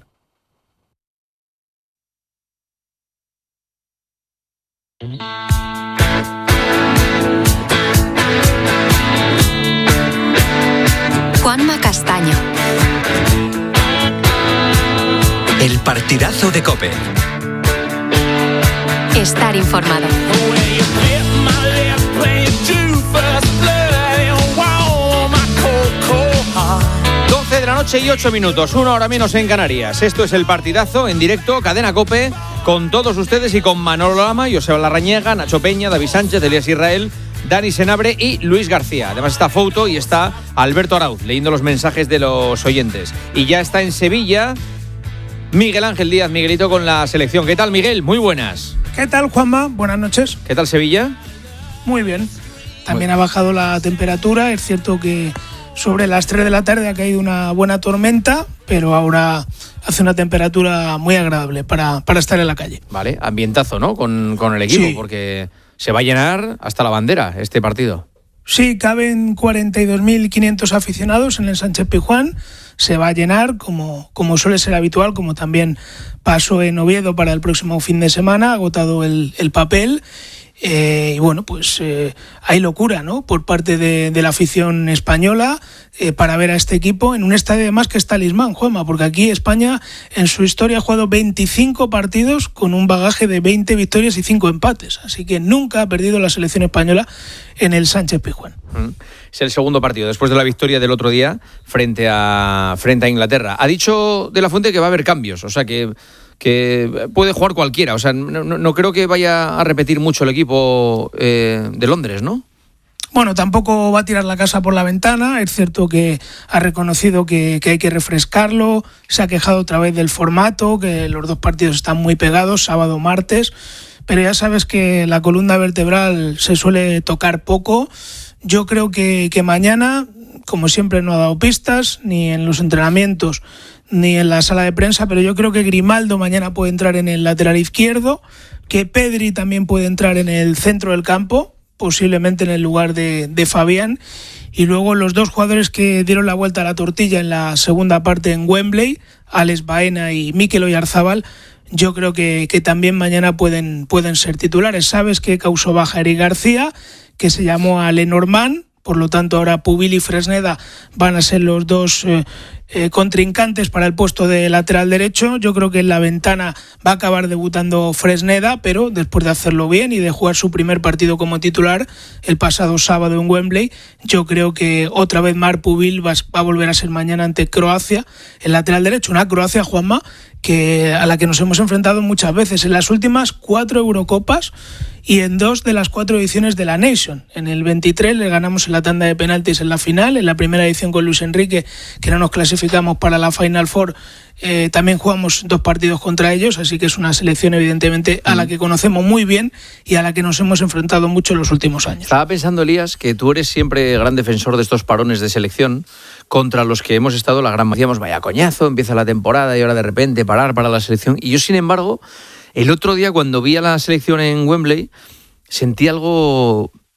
Juanma Castaño. El partidazo de COPE. Estar informado. doce de la noche y ocho minutos, una hora menos en Canarias. Esto es el partidazo en directo, Cadena COPE, con todos ustedes y con Manolo Lama, Joseba Larrañaga, Nacho Peña, David Sánchez, Elías Israel, Dani Senabre y Luis García. Además está Fouto y está Alberto Arauz leyendo los mensajes de los oyentes. Y ya está en Sevilla Miguel Ángel Díaz, Miguelito, con la selección. ¿Qué tal, Miguel? Muy buenas. ¿Qué tal, Juanma? Buenas noches. ¿Qué tal, Sevilla? Muy bien. También ha bajado la temperatura. Es cierto que sobre las tres de la tarde ha caído una buena tormenta, pero ahora hace una temperatura muy agradable para, para estar en la calle. Vale, ambientazo, ¿no? Con, con el equipo, sí. Porque se va a llenar hasta la bandera este partido. Sí, caben cuarenta y dos mil quinientos aficionados en el Sánchez Pizjuán. Se va a llenar, como, como suele ser habitual, como también pasó en Oviedo para el próximo fin de semana, agotado el, el papel. Eh, y bueno, pues eh, hay locura, ¿no?, por parte de, de la afición española eh, para ver a este equipo en un estadio además que es talismán, Juanma, porque aquí España en su historia ha jugado veinticinco partidos con un bagaje de veinte victorias y cinco empates, así que nunca ha perdido la selección española en el Sánchez Pizjuán. Es el segundo partido después de la victoria del otro día frente a, frente a Inglaterra. Ha dicho De la Fuente que va a haber cambios, o sea que que puede jugar cualquiera, o sea, no, no, no creo que vaya a repetir mucho el equipo eh, de Londres, ¿no? Bueno, tampoco va a tirar la casa por la ventana. Es cierto que ha reconocido que, que hay que refrescarlo, se ha quejado otra vez del formato, que los dos partidos están muy pegados, sábado, martes, pero ya sabes que la columna vertebral se suele tocar poco. Yo creo que, que mañana, como siempre, no ha dado pistas, ni en los entrenamientos, ni en la sala de prensa, pero yo creo que Grimaldo mañana puede entrar en el lateral izquierdo, que Pedri también puede entrar en el centro del campo, posiblemente en el lugar de, de Fabián, y luego los dos jugadores que dieron la vuelta a la tortilla en la segunda parte en Wembley, Alex Baena y Mikel Oyarzabal, yo creo que, que también mañana pueden, pueden ser titulares. Sabes que causó baja Eric García, que se llamó a Lenormand, por lo tanto ahora Pubil y Fresneda van a ser los dos eh, eh, contrincantes para el puesto de lateral derecho. Yo creo que en la ventana va a acabar debutando Fresneda, pero después de hacerlo bien y de jugar su primer partido como titular el pasado sábado en Wembley, yo creo que otra vez Marc Pubil va, va a volver a ser mañana ante Croacia el lateral derecho. Una Croacia, Juanma, que a la que nos hemos enfrentado muchas veces en las últimas cuatro Eurocopas y en dos de las cuatro ediciones de la Nation. En el veintitrés le ganamos en la tanda de penaltis en la final, en la primera edición con Luis Enrique, que no nos clasificamos para la Final Four, eh, también jugamos dos partidos contra ellos, así que es una selección evidentemente a la que conocemos muy bien y a la que nos hemos enfrentado mucho en los últimos años. Estaba pensando, Elías, que tú eres siempre gran defensor de estos parones de selección contra los que hemos estado la gran mayoría. Decíamos, vaya coñazo, empieza la temporada y ahora de repente parar para la selección. Y yo, sin embargo, el otro día cuando vi a la selección en Wembley, sentí algo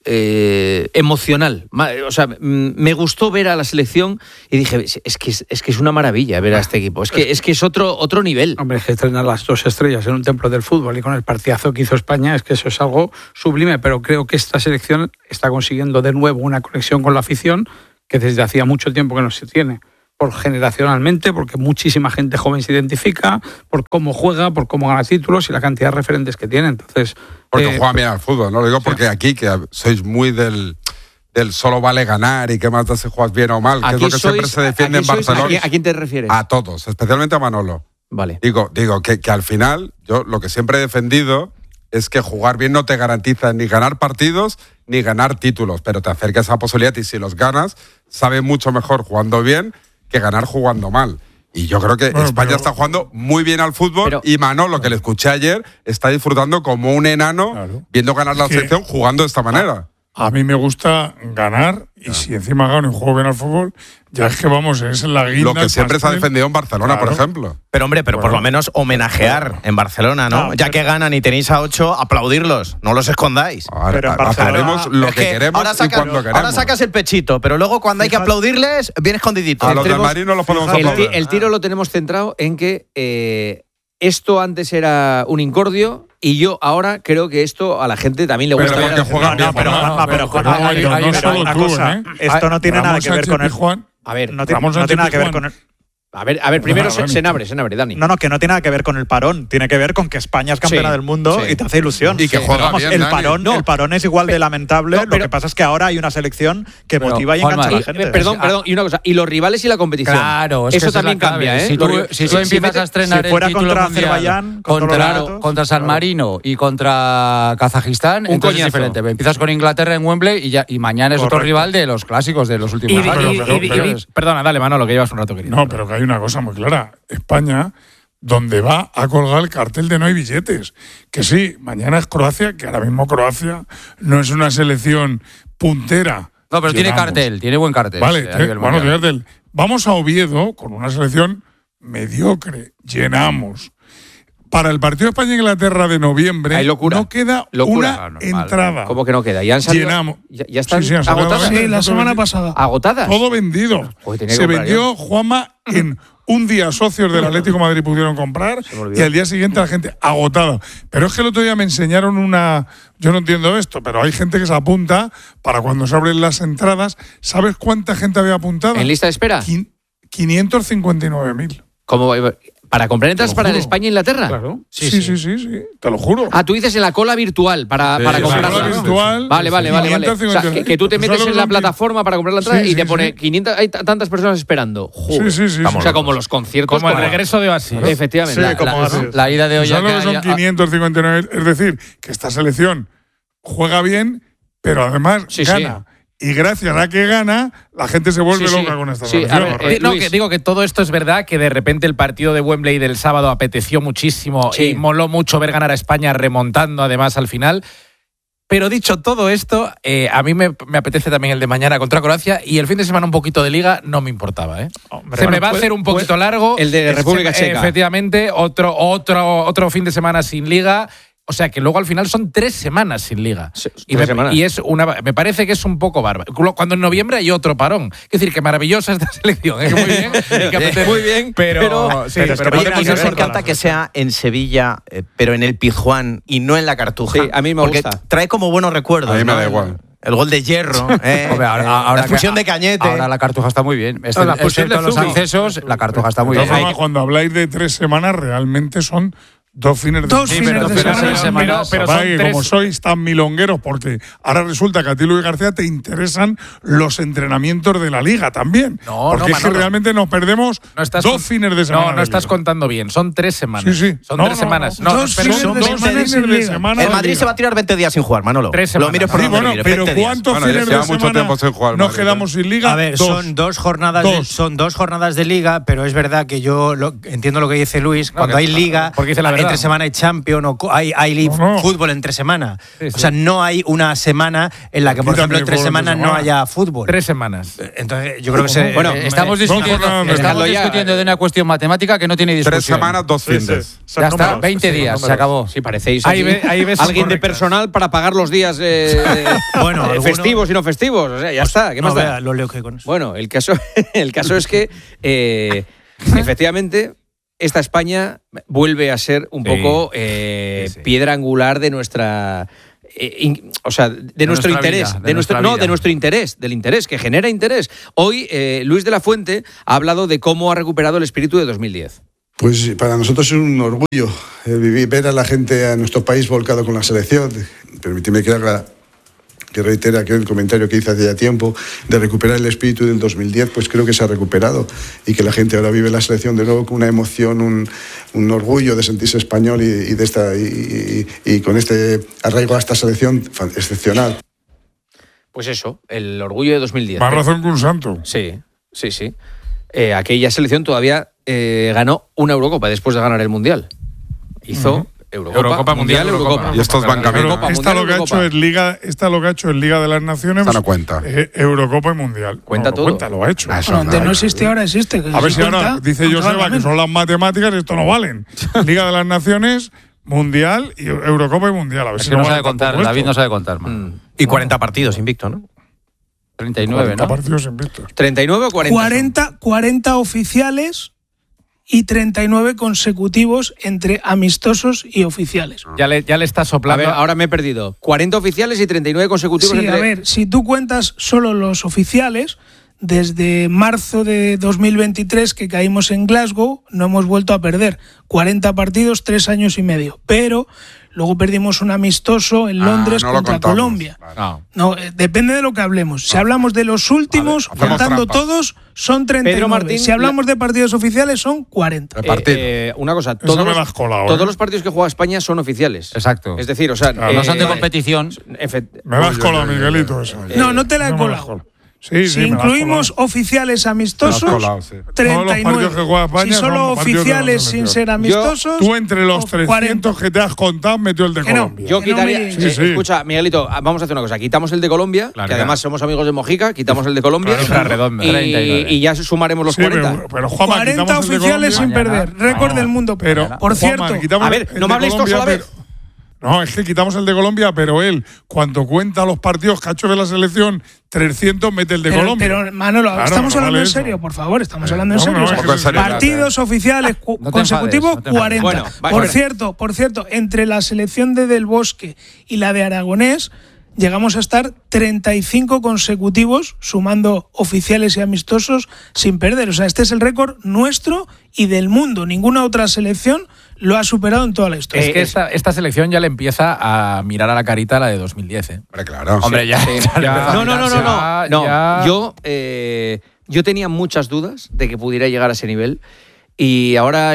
eh, emocional. O sea, me gustó ver a la selección y dije, es que es, es que es una maravilla ver a este equipo. Es que es, que es otro, otro nivel. Hombre, es que estrenar las dos estrellas en un templo del fútbol y con el partidazo que hizo España, es que eso es algo sublime, pero creo que esta selección está consiguiendo de nuevo una conexión con la afición que desde hacía mucho tiempo que no se tiene. Por generacionalmente, porque muchísima gente joven se identifica, por cómo juega, por cómo gana títulos y la cantidad de referentes que tiene. Entonces, porque eh, juega bien al fútbol, ¿no? Lo digo porque sí. Aquí, que sois muy del, del solo vale ganar y que más da si juegas bien o mal, que es lo que sois, siempre se defiende en Barcelona. ¿A quién, ¿A quién te refieres? A todos, especialmente a Manolo. Vale. Digo, digo que, que al final, yo lo que siempre he defendido es que jugar bien no te garantiza ni ganar partidos ni ganar títulos, pero te acerca a esa posibilidad y si los ganas, sabe mucho mejor jugando bien que ganar jugando mal. Y yo creo que bueno, España pero... está jugando muy bien al fútbol pero... y Manolo, que le escuché ayer, está disfrutando como un enano claro. viendo ganar la selección jugando de esta manera. A mí me gusta ganar y claro. si encima gano y juego bien al fútbol, ya es que vamos, es la guinda. Lo que siempre se ha defendido en Barcelona, claro. por ejemplo. Pero hombre, pero bueno, por lo menos homenajear en Barcelona, ¿no? No ya que ganan y tenéis a ocho, aplaudirlos, no los escondáis. Ahora, pero en Barcelona lo que, que queremos ahora saca, y cuando queremos. Ahora sacas el pechito, pero luego cuando hay que aplaudirles, vienes escondidito. A los del Madrid no los podemos el, aplaudir. El tiro lo tenemos centrado en que eh, esto antes era un incordio y yo ahora creo que esto a la gente también le gusta. Pero ver juega bien, pero Juanma, pero Juanma, una cosa, esto no tiene nada que ver con el Juan. A ver, no tiene, no tiene nada que ver con el A ver, a ver, primero se, se abre, se abre, Dani. No, no, que no tiene nada que ver con el parón. Tiene que ver con que España es campeona sí, del mundo sí. y te hace ilusión. Y que sí, juega vamos, bien, el Dani. parón, no, el parón es igual pero, de lamentable. No, pero, lo que pasa es que ahora hay una selección que pero, motiva y engancha Juanma, a la gente. Y, perdón, perdón, y una cosa, y los rivales y la competición. Claro, es eso que también cambia, ¿eh? Si tú, si tú si empiezas a estrenar si fuera el título contra mundial Azerbaiyán, contra, claro, contra San Marino y contra Kazajistán, un entonces coñazo. es diferente. Empiezas con Inglaterra en Wembley y ya y mañana es Correcto. Otro rival de los clásicos de los últimos años. Perdona, dale, Manolo, que llevas un rato querido. No, pero que hay una cosa muy clara. España, donde va a colgar el cartel de no hay billetes. Que sí, mañana es Croacia, que ahora mismo Croacia no es una selección puntera. No, pero tiene cartel, tiene buen cartel. Vale, te, bueno, tiene cartel. Vamos a Oviedo con una selección mediocre, llenamos. Para el partido España-Inglaterra de noviembre no queda locura. una no, entrada. ¿Cómo que no queda? ¿Ya han salido? Llenamos. ¿Ya, ya están sí, sí, agotadas? Sí, la semana pasada. ¿Agotadas? Todo vendido. Joder, se vendió, ya. Juanma, en un día socios del Atlético de Madrid pudieron comprar y al día siguiente la gente agotada. Pero es que el otro día me enseñaron una... Yo no entiendo esto, pero hay gente que se apunta para cuando se abren las entradas. ¿Sabes cuánta gente había apuntado? ¿En lista de espera? quinientos cincuenta y nueve mil. ¿Cómo va? ¿Para comprar entradas para el España-Inglaterra? Claro. Sí sí sí, sí, sí, sí, te lo juro. Ah, tú dices en la cola virtual para, sí, para comprar la cola virtual. Vale, vale, vale. vale. O sea, que, que tú te metes en la plataforma para comprar la entrada sí, y te sí, pone sí. quinientas, hay tantas personas esperando. Joder. Sí, sí, sí. O sea, como los conciertos. Como el regreso de Oasis. Efectivamente. Sí, la, como la, la, la ida de Olla. Pues son quinientos cincuenta y nueve. Es decir, que esta selección juega bien, pero además sí, gana. Sí. Y gracias a que gana, la gente se vuelve sí, loca sí. con esta sí, selección. A ver, eh, no, que digo que todo esto es verdad, que de repente el partido de Wembley del sábado apeteció muchísimo sí. y moló mucho ver ganar a España remontando además al final. Pero dicho todo esto, eh, a mí me, me apetece también el de mañana contra Croacia y el fin de semana un poquito de Liga no me importaba. ¿eh? Hombre, Se bueno, me va pues, a hacer un poquito pues, largo. El de República es, Checa. Efectivamente, otro, otro, otro fin de semana sin Liga. O sea que luego al final son tres semanas sin liga. Sí, y, me, y es una, me parece que es un poco bárbaro. Cuando en noviembre hay otro parón. Es decir, que maravillosa esta selección. ¿eh? Muy bien. Que muy bien. Pero, pero, sí, pero, pero pero a mí nos encanta que sea en Sevilla, eh, pero en el Pizjuán y no en la Cartuja. Sí, a mí me porque gusta. Trae como buenos recuerdos. A mí me ¿no? da igual. El gol de Hierro, eh, Hombre, ahora, ahora, la fusión de Cañete. Ahora la Cartuja está muy bien. Este, la fusión de los accesos, la Cartuja está muy de bien. Forma, cuando habláis de tres semanas, realmente son dos fines de dos semana. Fines de semana. semana. Pero, pero son tres... Como sois tan milongueros, porque ahora resulta que a ti, Luis García, te interesan los entrenamientos de la Liga también. No, porque no, es que realmente nos perdemos no estás dos con... fines de semana. No, no estás contando bien. Son tres semanas. Sí, sí. Son no, tres no, semanas. No, no, dos, pero fines, son de dos fines de, de semana. El Madrid se va a tirar veinte días sin jugar, Manolo. Tres semanas. Lo mires por sí, donde bueno, mires, pero ¿cuántos bueno, fines de mucho semana tiempo sin jugar, nos Madrid, quedamos sin Liga? A ver, dos. son dos jornadas dos. De, son dos jornadas de Liga, pero es verdad que yo lo, entiendo lo que dice Luis. Cuando no, hay Liga, porque dice la verdad. entre semana hay Champions, o hay, hay No, no. fútbol entre semana. Sí, sí. O sea, no hay una semana en la que, por Aquí ejemplo, también entre hay fútbol semanas entre no semana. haya fútbol. Tres semanas. Entonces, yo creo que se. Bueno, Eh, estamos No, discutiendo, no, no, no, estamos no. discutiendo de una cuestión matemática que no tiene discusión. Tres semanas, dos Sí, sí. findes. Son Ya está, números, veinte sí, son días, se números. acabó. Sí, parecéis Ahí aquí ve- ahí ves alguien de correctas. personal para pagar los días eh, Bueno, eh, alguno- festivos y no festivos. O sea, ya está. ¿Qué no más da? vea lo leo que con eso. Bueno, el caso, el caso es que eh, efectivamente esta España vuelve a ser un Sí. poco eh, Sí, sí. piedra angular de nuestra eh, in- o sea, de, De nuestro nuestra interés, vida, de de nuestro nuestra no, vida. de nuestro interés, del interés que genera interés. Hoy eh, Luis de la Fuente ha hablado de cómo ha recuperado el espíritu de dos mil diez. Pues para nosotros es un orgullo eh, vivir, ver a la gente, a nuestro país volcado con la selección. Permíteme que haga, que reitere aquel comentario que hice hace ya tiempo, de recuperar el espíritu del dos mil diez, pues creo que se ha recuperado y que la gente ahora vive la selección de nuevo con una emoción, un, un orgullo de sentirse español y, y de esta, y, y- y con este arraigo a esta selección fan- excepcional. Pues eso, el orgullo de dos mil diez. Más razón que un santo. Sí, sí, sí. Eh, aquella selección todavía eh, ganó una Eurocopa después de ganar el Mundial. Hizo Ujú. Eurocopa, Eurocopa, Mundial, Mundial, Eurocopa. Eurocopa. Y estos van Pero camino. Eurocopa, esta Mundial, lo que ha Eurocopa. hecho es Liga, esta lo que ha hecho es Liga de las Naciones. Esta no cuenta. eh, Eurocopa y Mundial. Cuenta No, todo. Cuenta, lo ha hecho. Ah, eso Bueno, donde no, no no, existe ahora, existe. que A ver si si ahora cuenta, dice controla Joseba que menos. son las matemáticas, esto no valen. Liga de las Naciones, Mundial y Eurocopa y Mundial. A ver Es si que no vale sabe contar, tampoco David esto. no sabe contar, man. Mm. Y cuarenta partidos invicto, ¿no? treinta y nueve, cuarenta ¿no? partidos invictos. ¿treinta y nueve o cuarenta? cuarenta, cuarenta oficiales y treinta y nueve consecutivos entre amistosos y oficiales. Ya le, ya le está A soplando. ver, ahora me he perdido. cuarenta oficiales y treinta y nueve consecutivos. Sí, entre- a ver, si tú cuentas solo los oficiales, desde marzo de dos mil veintitrés que caímos en Glasgow, no hemos vuelto a perder. cuarenta partidos, tres años y medio. Pero luego perdimos un amistoso en Ah, Londres no lo contra contamos. Colombia. No. No, eh, depende de lo que hablemos. Si hablamos de los últimos, Vale, hacemos contando trampas. todos, son treinta y nueve. Pedro Martín, si hablamos de partidos oficiales, son cuarenta. Eh, Repartir. eh, una cosa, Esa todos, me los, la has colado, todos ¿eh? los partidos que juega España son oficiales. Exacto. Es decir, o sea, Claro, eh, no son de vale. competición. Efe- Me la has Oye, colado, oye, oye, Miguelito. oye, esa. oye. No, no te la he No me la has colado. colado. Sí, Si sí, me la has incluimos colado. oficiales Me amistosos, la has colado, sí. Todos treinta los y partidos nueve. que juega España Si solo son partidos de la oficiales sin selección. ser amistosos, Tú entre los o cuarenta. trescientos que te has contado metió el de Que no. Colombia. Yo Que no quitaría. me- eh, Sí, sí. Escucha, Miguelito, ah, vamos a hacer una cosa. Quitamos el de Colombia, Claro, que además claro. somos amigos de Mojica, quitamos el de Colombia. Claro, claro, redonda. y, treinta y nueve. y ya sumaremos los Sí, cuarenta. pero, pero Juanma, cuarenta quitamos el de oficiales sin Colombia. perder. Récord No, del mundo. Pero, Por Juanma, cierto, quitamos A ver, el no de me habléis todos a la Colombia, vez. pero- No, es que quitamos el de Colombia, pero él, cuando cuenta los partidos que ha hecho de la selección, trescientos mete el de pero, Colombia. pero, Manolo, Claro, estamos no hablando vale en eso. serio, por favor, estamos hablando en no, serio. no, O sea, es que en serio, partidos oficiales cu- No te consecutivos, enfades, no te enfades. cuarenta. Bueno, va, por espera. cierto, por cierto, entre la selección de Del Bosque y la de Aragonés, llegamos a estar treinta y cinco consecutivos, sumando oficiales y amistosos, sin perder. O sea, este es el récord nuestro y del mundo. Ninguna otra selección lo ha superado en toda la historia. Es que esta, esta selección ya le empieza a mirar a la carita a la de dos mil diez, ¿eh? Hombre, claro. Hombre, ya. Sí. ya le empieza a No, no, no, no, mirarse. no. Ya- No, yo, eh, yo tenía muchas dudas de que pudiera llegar a ese nivel y ahora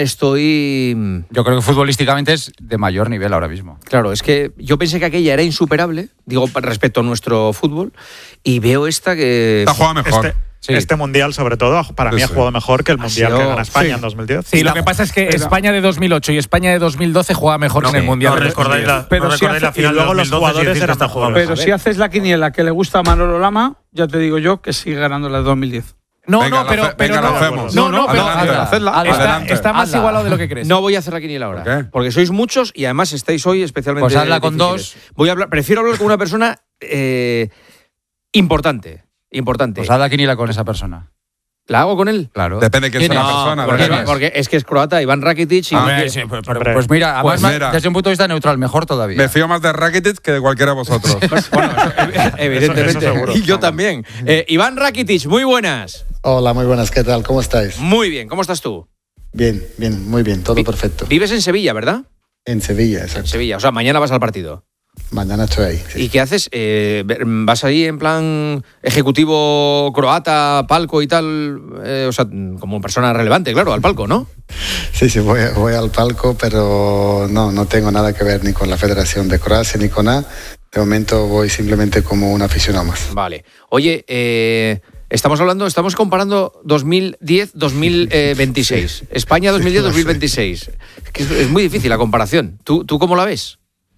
estoy. Yo creo que futbolísticamente es de mayor nivel ahora mismo. Claro, es que yo pensé que aquella era insuperable, digo, respecto a nuestro fútbol, y veo esta que. Esta juega mejor. Este, Sí. este mundial, sobre todo, para mí Sí, ha sí. jugado mejor que el Ha mundial sido- que gana España sí. en dos mil diez. Sí, lo que pasa es que España de dos mil ocho y España de dos mil doce juega mejor que en el Mundial. No de recordáis la, Pero no si recordáis hace- la final y luego de los dos mil doce jugadores y decís que eran está mejores. jugando. Pero si haces la quiniela que le gusta a Manolo Lama, ya te digo yo que sigue ganando la de dos mil diez. No, Venga, no, la pero, fe- pero venga, no, la hacemos. no, no, pero Adelante, anda, hacedla. anda. Está, Adelante. está más Anda. igualado de lo que crees. No voy a hacer la quiniela ahora. ¿Por qué? Porque sois muchos y además estáis hoy especialmente. Pues hazla con difíciles. dos. Voy a hablar, prefiero hablar con una persona eh, importante. Importante. Pues haz la quiniela con esa persona. ¿La hago con él? Claro. Depende de quién sea la No, persona. porque, depende. porque es que es croata, Iván Rakitic. Y Hombre, no- sí, pero- pero- Hombre. pues mira, Pues además, mira. desde un punto de vista neutral, mejor todavía. Me fío más de Rakitic que de cualquiera de vosotros. evidentemente. Eso- eso seguro. Y yo también. Eh, Iván Rakitic, muy buenas. Hola, muy buenas, ¿qué tal? ¿Cómo estáis? Muy bien, ¿cómo estás tú? Bien, bien, muy bien, todo perfecto. Vives en Sevilla, ¿verdad? En Sevilla, En exacto. Sevilla, o sea, mañana vas al partido. Mañana estoy ahí. sí. ¿Y qué haces? Eh, ¿Vas ahí en plan ejecutivo croata, palco y tal? Eh, o sea, como persona relevante, claro, al palco, ¿no? Sí, sí, voy, voy al palco, pero no, no tengo nada que ver ni con la Federación de Croacia ni con nada. De momento voy simplemente como un aficionado más. Vale. Oye, eh, Estamos hablando, estamos comparando dos mil diez dos mil veintiséis. Sí. España dos mil diez dos mil veintiséis. Es, que es, es muy difícil la comparación. ¿Tú, ¿Tú cómo la ves?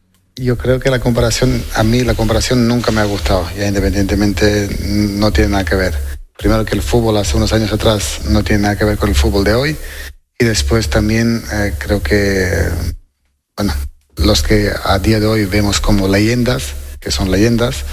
Yo creo que la comparación, a mí la comparación nunca me ha gustado, ya independientemente no tiene nada que ver. Primero que el fútbol hace unos años atrás no tiene nada que ver con el fútbol de hoy, y después también eh, creo que, bueno, los que a día de hoy vemos como leyendas, que son leyendas,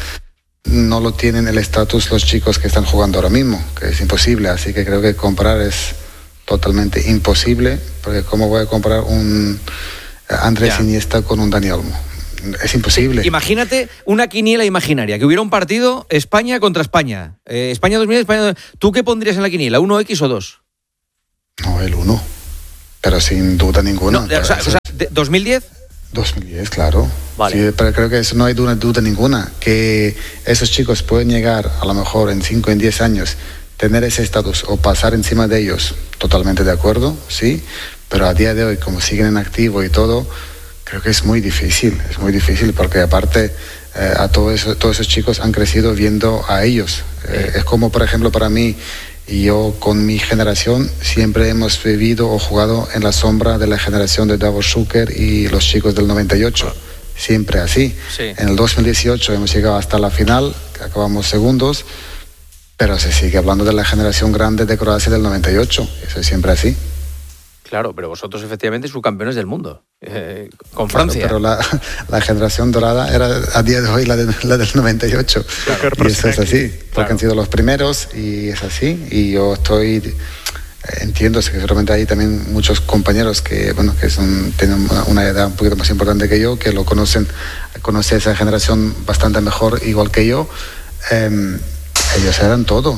no lo tienen el estatus los chicos que están jugando ahora mismo, que es imposible, así que creo que comparar es totalmente imposible, porque ¿cómo voy a comparar un Andrés yeah. Iniesta con un Dani Olmo? Es imposible. Sí, imagínate una quiniela imaginaria, que hubiera un partido España contra España. Eh, España dos mil, España. ¿Tú qué pondrías en la quiniela? ¿uno X o dos? No, el uno. Pero sin duda ninguna. No, o sea, o sea, ¿dos mil diez? dos mil diez, claro. Vale. Sí, pero creo que eso no hay duda, duda ninguna. Que esos chicos pueden llegar, a lo mejor en cinco, en diez años, tener ese estatus o pasar encima de ellos. Totalmente de acuerdo, sí. Pero a día de hoy, como siguen en activo y todo, creo que es muy difícil, es muy difícil porque aparte eh, a todo eso, todos esos chicos han crecido viendo a ellos. Eh, es como, por ejemplo, para mí, y yo con mi generación siempre hemos vivido o jugado en la sombra de la generación de Davor Šuker y los chicos del noventa y ocho. Siempre así. Sí. En el dos mil dieciocho hemos llegado hasta la final, que acabamos segundos, pero se sigue hablando de la generación grande de Croacia del noventa y ocho. Eso es siempre así. Claro, pero vosotros efectivamente subcampeones del mundo, eh, con Francia. Claro, pero la, la generación dorada era a día de hoy la, de, la del noventa y ocho. Claro, y eso es así, porque claro. han sido los primeros y es así. Y yo estoy, eh, entiendo que seguramente hay también muchos compañeros que, bueno, que son, tienen una, una edad un poquito más importante que yo, que lo conocen, conocen esa generación bastante mejor, igual que yo. Eh, ellos eran todo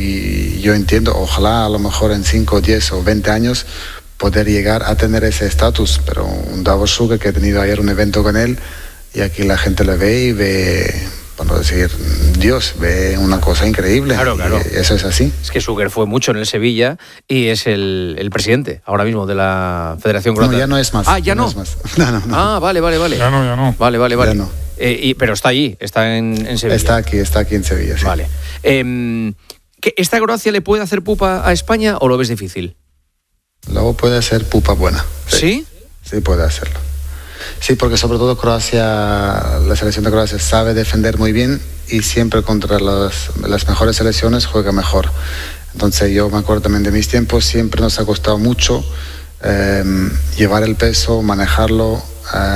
y yo entiendo, ojalá a lo mejor en cinco, diez o veinte años poder llegar a tener ese estatus, pero un Davor Šuker, que he tenido ayer un evento con él y aquí la gente le ve y ve, por decir, Dios, ve una cosa increíble. Claro, claro. Y eso es así. Es que Šuker fue mucho en el Sevilla y es el, el presidente ahora mismo de la Federación Croata. No, ya no es más. Ah, ya no. no. Es más. No, no, no. Ah, vale, vale, vale. Ya no, ya no. Vale, vale, vale. Ya no. Eh, y, pero está allí, está en, en Sevilla. Está aquí, está aquí en Sevilla, sí. Vale. Eh, ¿que ¿Esta Croacia le puede hacer pupa a España o lo ves difícil? Luego puede ser pupa buena. ¿Sí? ¿Sí? Sí, puede hacerlo. Sí, porque sobre todo Croacia, la selección de Croacia sabe defender muy bien y siempre contra las, las mejores selecciones juega mejor. Entonces yo me acuerdo también de mis tiempos, siempre nos ha costado mucho eh, llevar el peso, manejarlo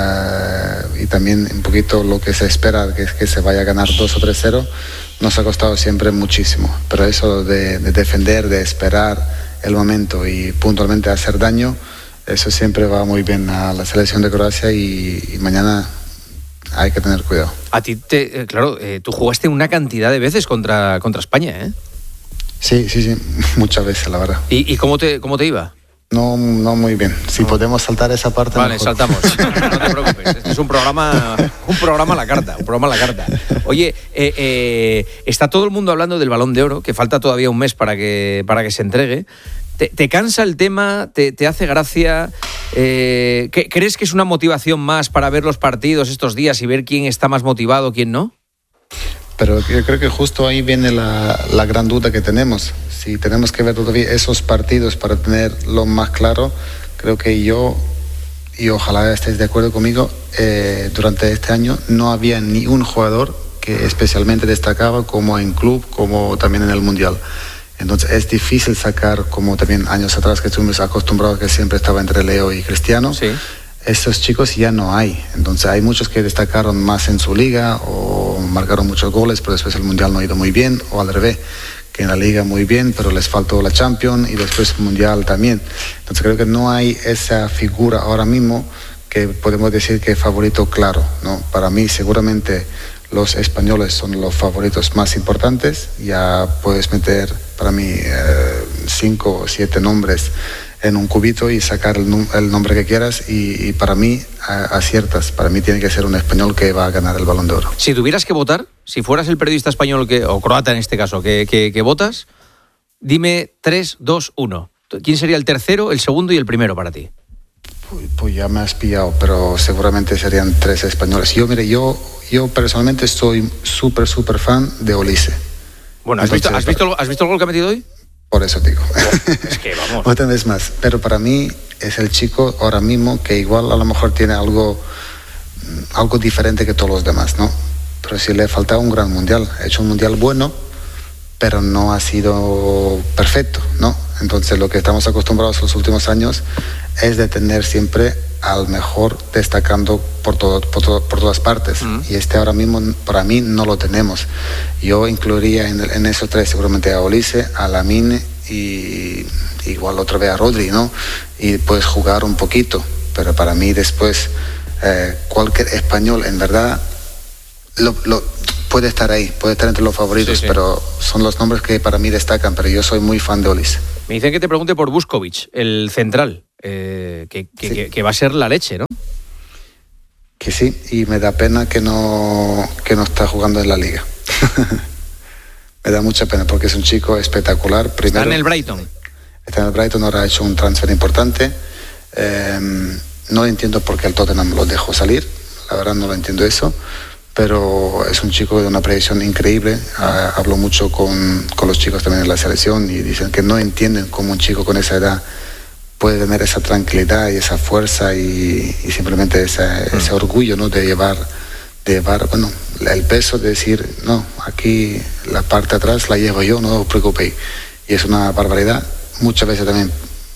eh, y también un poquito lo que se espera, que es que se vaya a ganar dos o tres cero, nos ha costado siempre muchísimo. Pero eso de, de defender, de esperar el momento y puntualmente hacer daño, eso siempre va muy bien a la selección de Croacia y, y mañana hay que tener cuidado. A ti, te, eh, claro, eh, tú jugaste una cantidad de veces contra, contra España, ¿eh? Sí, sí, sí, muchas veces, la verdad. ¿Y, y cómo, te, cómo te iba? No, no muy bien. Si no. podemos saltar esa parte. Vale, mejor. saltamos. No te preocupes. Este es un programa, un programa a la carta, un programa a la carta. Oye, eh, eh, está todo el mundo hablando del Balón de Oro, que falta todavía un mes para que, para que se entregue. ¿Te, te cansa el tema? ¿Te, te hace gracia? Eh, ¿Crees que es una motivación más para ver los partidos estos días y ver quién está más motivado, quién no? Pero yo creo que justo ahí viene la, la gran duda que tenemos. Si tenemos que ver todavía esos partidos para tenerlo más claro, creo que yo, y ojalá estéis de acuerdo conmigo, eh, durante este año no había ni un jugador que especialmente destacaba como en club, como también en el Mundial. Entonces es difícil sacar, como también años atrás que estuvimos acostumbrados que siempre estaba entre Leo y Cristiano. Sí. Estos chicos ya no hay. Entonces hay muchos que destacaron más en su liga o marcaron muchos goles, pero después el Mundial no ha ido muy bien, o al revés, que en la liga muy bien, pero les faltó la Champions y después el Mundial también. Entonces creo que no hay esa figura ahora mismo que podemos decir que es favorito claro, ¿no? Para mí seguramente los españoles son los favoritos más importantes. Ya puedes meter para mí eh, cinco o siete nombres en un cubito y sacar el, el nombre que quieras y, y para mí a, aciertas. Para mí tiene que ser un español que va a ganar el Balón de Oro. Si tuvieras que votar, si fueras el periodista español que, o croata en este caso que, que, que votas, dime tres, dos, uno. ¿Quién sería el tercero, el segundo y el primero para ti? Pues, pues ya me has pillado, pero seguramente serían tres españoles. Yo, mire, yo, yo personalmente soy súper, súper fan de Olise. Bueno, ¿has, visto, ¿has, visto, ¿has visto el gol que ha metido hoy? Por eso digo. Es que vamos. Otra vez más. Pero para mí es el chico ahora mismo que igual a lo mejor tiene algo, algo diferente que todos los demás, ¿no? Pero sí le falta un gran mundial. Ha hecho un mundial bueno, pero no ha sido perfecto, ¿no? Entonces lo que estamos acostumbrados los últimos años es de tener siempre al mejor destacando por, todo, por, todo, por todas partes. Mm. Y este ahora mismo para mí no lo tenemos. Yo incluiría en, en esos tres seguramente a Olise, a Lamine y igual otra vez a Rodri, ¿no? Y puedes jugar un poquito, pero para mí después eh, cualquier español en verdad lo, lo, puede estar ahí, puede estar entre los favoritos, sí, sí. Pero son los nombres que para mí destacan, pero yo soy muy fan de Olise. Me dicen que te pregunte por Vuskovic, el central, eh, que, que, sí. que, que va a ser la leche, ¿no? Que sí, y me da pena que no, que no está jugando en la Liga. Me da mucha pena porque es un chico espectacular. Primero, está en el Brighton. Está en el Brighton, ahora ha hecho un transfer importante. Eh, no entiendo por qué el Tottenham lo dejó salir, la verdad no lo entiendo eso. Pero es un chico de una proyección increíble. Ah, hablo mucho con, con los chicos también de la selección y dicen que no entienden cómo un chico con esa edad puede tener esa tranquilidad y esa fuerza y, y simplemente esa, mm. ese orgullo, ¿no? de llevar, de llevar, bueno, el peso de decir, no, aquí la parte de atrás la llevo yo, no os preocupéis. Y es una barbaridad. Muchas veces también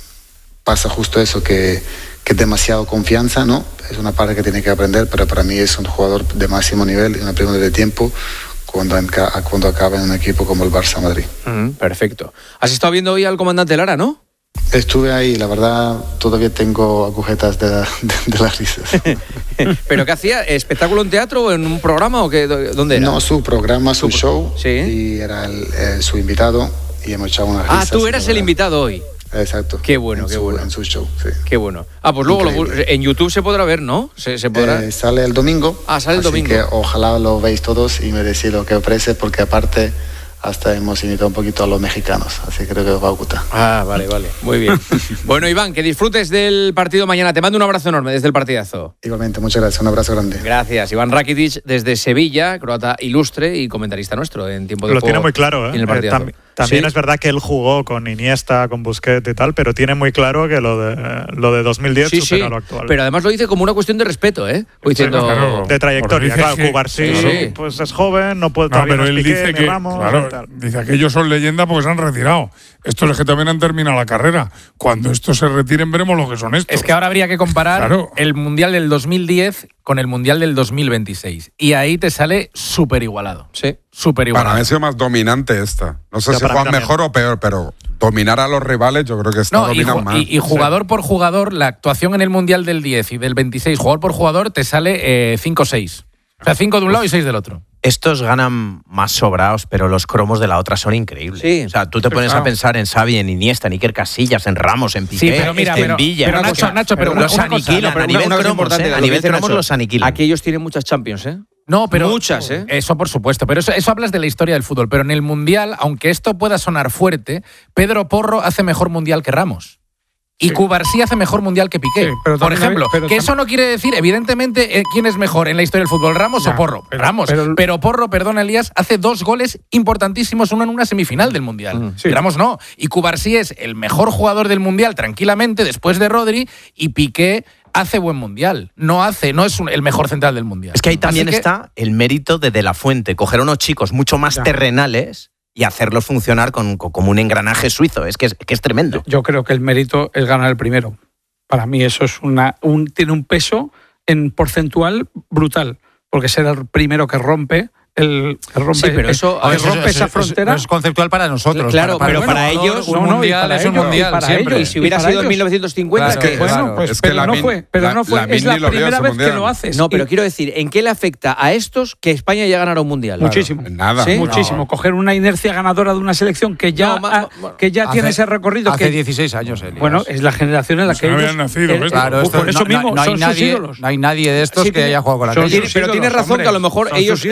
pasa justo eso, que, que es demasiado confianza, ¿no? Es una parte que tiene que aprender, pero para mí es un jugador de máximo nivel y una pregunta de tiempo cuando, cuando acaba en un equipo como el Barça Madrid. Mm, perfecto. ¿Has estado viendo hoy al comandante Lara, no? Estuve ahí, la verdad, todavía tengo agujetas de, de, de las risas. ¿Pero qué hacía? ¿Espectáculo en teatro o en un programa o qué? ¿Dónde era? No, su programa, su, su show, ¿sí? Y era el, el, su invitado y hemos echado unas risas. Ah, tú eras el invitado hoy. Exacto. Qué bueno, en qué su, bueno. En su show, sí. Qué bueno. Ah, pues luego lo, en YouTube se podrá ver, ¿no? Se, se podrá... Eh, sale el domingo. Ah, sale el así domingo. Que ojalá lo veáis todos y me decís lo que os parece, porque aparte hasta hemos invitado un poquito a los mexicanos, así que creo que os va a gustar. Ah, vale, vale. Muy bien. Bueno, Iván, que disfrutes del partido mañana. Te mando un abrazo enorme desde el partidazo. Igualmente, muchas gracias. Un abrazo grande. Gracias. Iván Rakitic desde Sevilla, croata ilustre y comentarista nuestro en tiempo de Lo juego. Lo tiene muy claro, ¿eh? En el partidazo. También, también ¿sí? Es verdad que él jugó con Iniesta, con Busquets y tal, pero tiene muy claro que lo de, lo de dos mil diez sí, supera sí. lo actual. Pero además lo dice como una cuestión de respeto, ¿eh? Diciendo... Claro, de trayectoria. Claro, que, Cubarsí, sí, sí. pues es joven, no puede no, todavía pero no él Piqué, dice ni que, Ramos, claro, y tal. dice que ellos son leyenda porque se han retirado. Estos es que todavía no han terminado la carrera. Cuando estos se retiren veremos lo que son estos. Es que ahora habría que comparar claro. el Mundial del dos mil diez con el Mundial del dos mil veintiséis. Y ahí te sale súper igualado. Sí. Súper igualado. Para mí ha sido más dominante esta. No sé Yo si juegan mejor o peor, pero dominar a los rivales yo creo que esta no, dominan y, más. Y, y jugador sí. por jugador, la actuación en el Mundial del diez y del veintiséis, jugador por jugador, te sale cinco seis. O sea, cinco de un lado y seis del otro. Estos ganan más sobrados, pero los cromos de la otra son increíbles. Sí. O sea, tú te pones claro. a pensar en Xavi, en Iniesta, en Iker Casillas, en Ramos, en Piqué, sí, pero mira, en pero, Villa. Pero Nacho, cosa, Nacho, pero, pero los una aniquilan cosa, a nivel una cosa cromos, importante, ¿eh? A lo nivel dice cromos Nacho, los aniquilan. Aquí ellos tienen muchas Champions, ¿eh? No, pero muchas, ¿eh? Eso por supuesto, pero eso, eso hablas de la historia del fútbol. Pero en el Mundial, aunque esto pueda sonar fuerte, Pedro Porro hace mejor Mundial que Ramos. Y sí. Cubarsí hace mejor Mundial que Piqué. Sí, pero por ejemplo, pero que eso no quiere decir, evidentemente, eh, quién es mejor en la historia del fútbol, Ramos ya, o Porro. Pero, Ramos. Pero, pero Porro, perdona Elías, hace dos goles importantísimos, uno en una semifinal del Mundial. Mm, sí. Ramos no. Y Cubarsí es el mejor jugador del Mundial, tranquilamente, después de Rodri, y Piqué hace buen Mundial. No hace, no es un, el mejor central del Mundial. Es que ahí también que, está el mérito de De La Fuente, coger a unos chicos mucho más ya. terrenales y hacerlos funcionar con, con, como un engranaje suizo. Es que es, que es tremendo. Yo, yo creo que el mérito es ganar el primero. Para mí eso es una un, tiene un peso en porcentual brutal, porque ser el primero que rompe el, el rompe, sí, pero eso, el, eso, rompe eso, esa eso, frontera. Es conceptual para nosotros. Claro, para, pero para, para, para ellos un mundial es un mundial para siempre. Ellos, y si hubiera sido ellos, en mil novecientos cincuenta, claro, que, bueno, claro, pues, es pero que la no min, fue, pero la, no fue. La es la primera vez mundial. que lo haces. No, pero y, quiero decir, ¿en qué le afecta a estos que España ya ganara un mundial? Muchísimo. Claro. Nada. ¿Sí? Muchísimo. No. Coger una inercia ganadora de una selección que ya, no, ha, que ya hace, tiene ese recorrido. Hace que, dieciséis años, Elías. Bueno, es la generación en la que no ellos... habían nacido. El, claro, por eso mismo, no hay son nadie, sus ídolos. No hay nadie de estos que haya jugado con la Pero tienes razón que a lo mejor ellos han crecido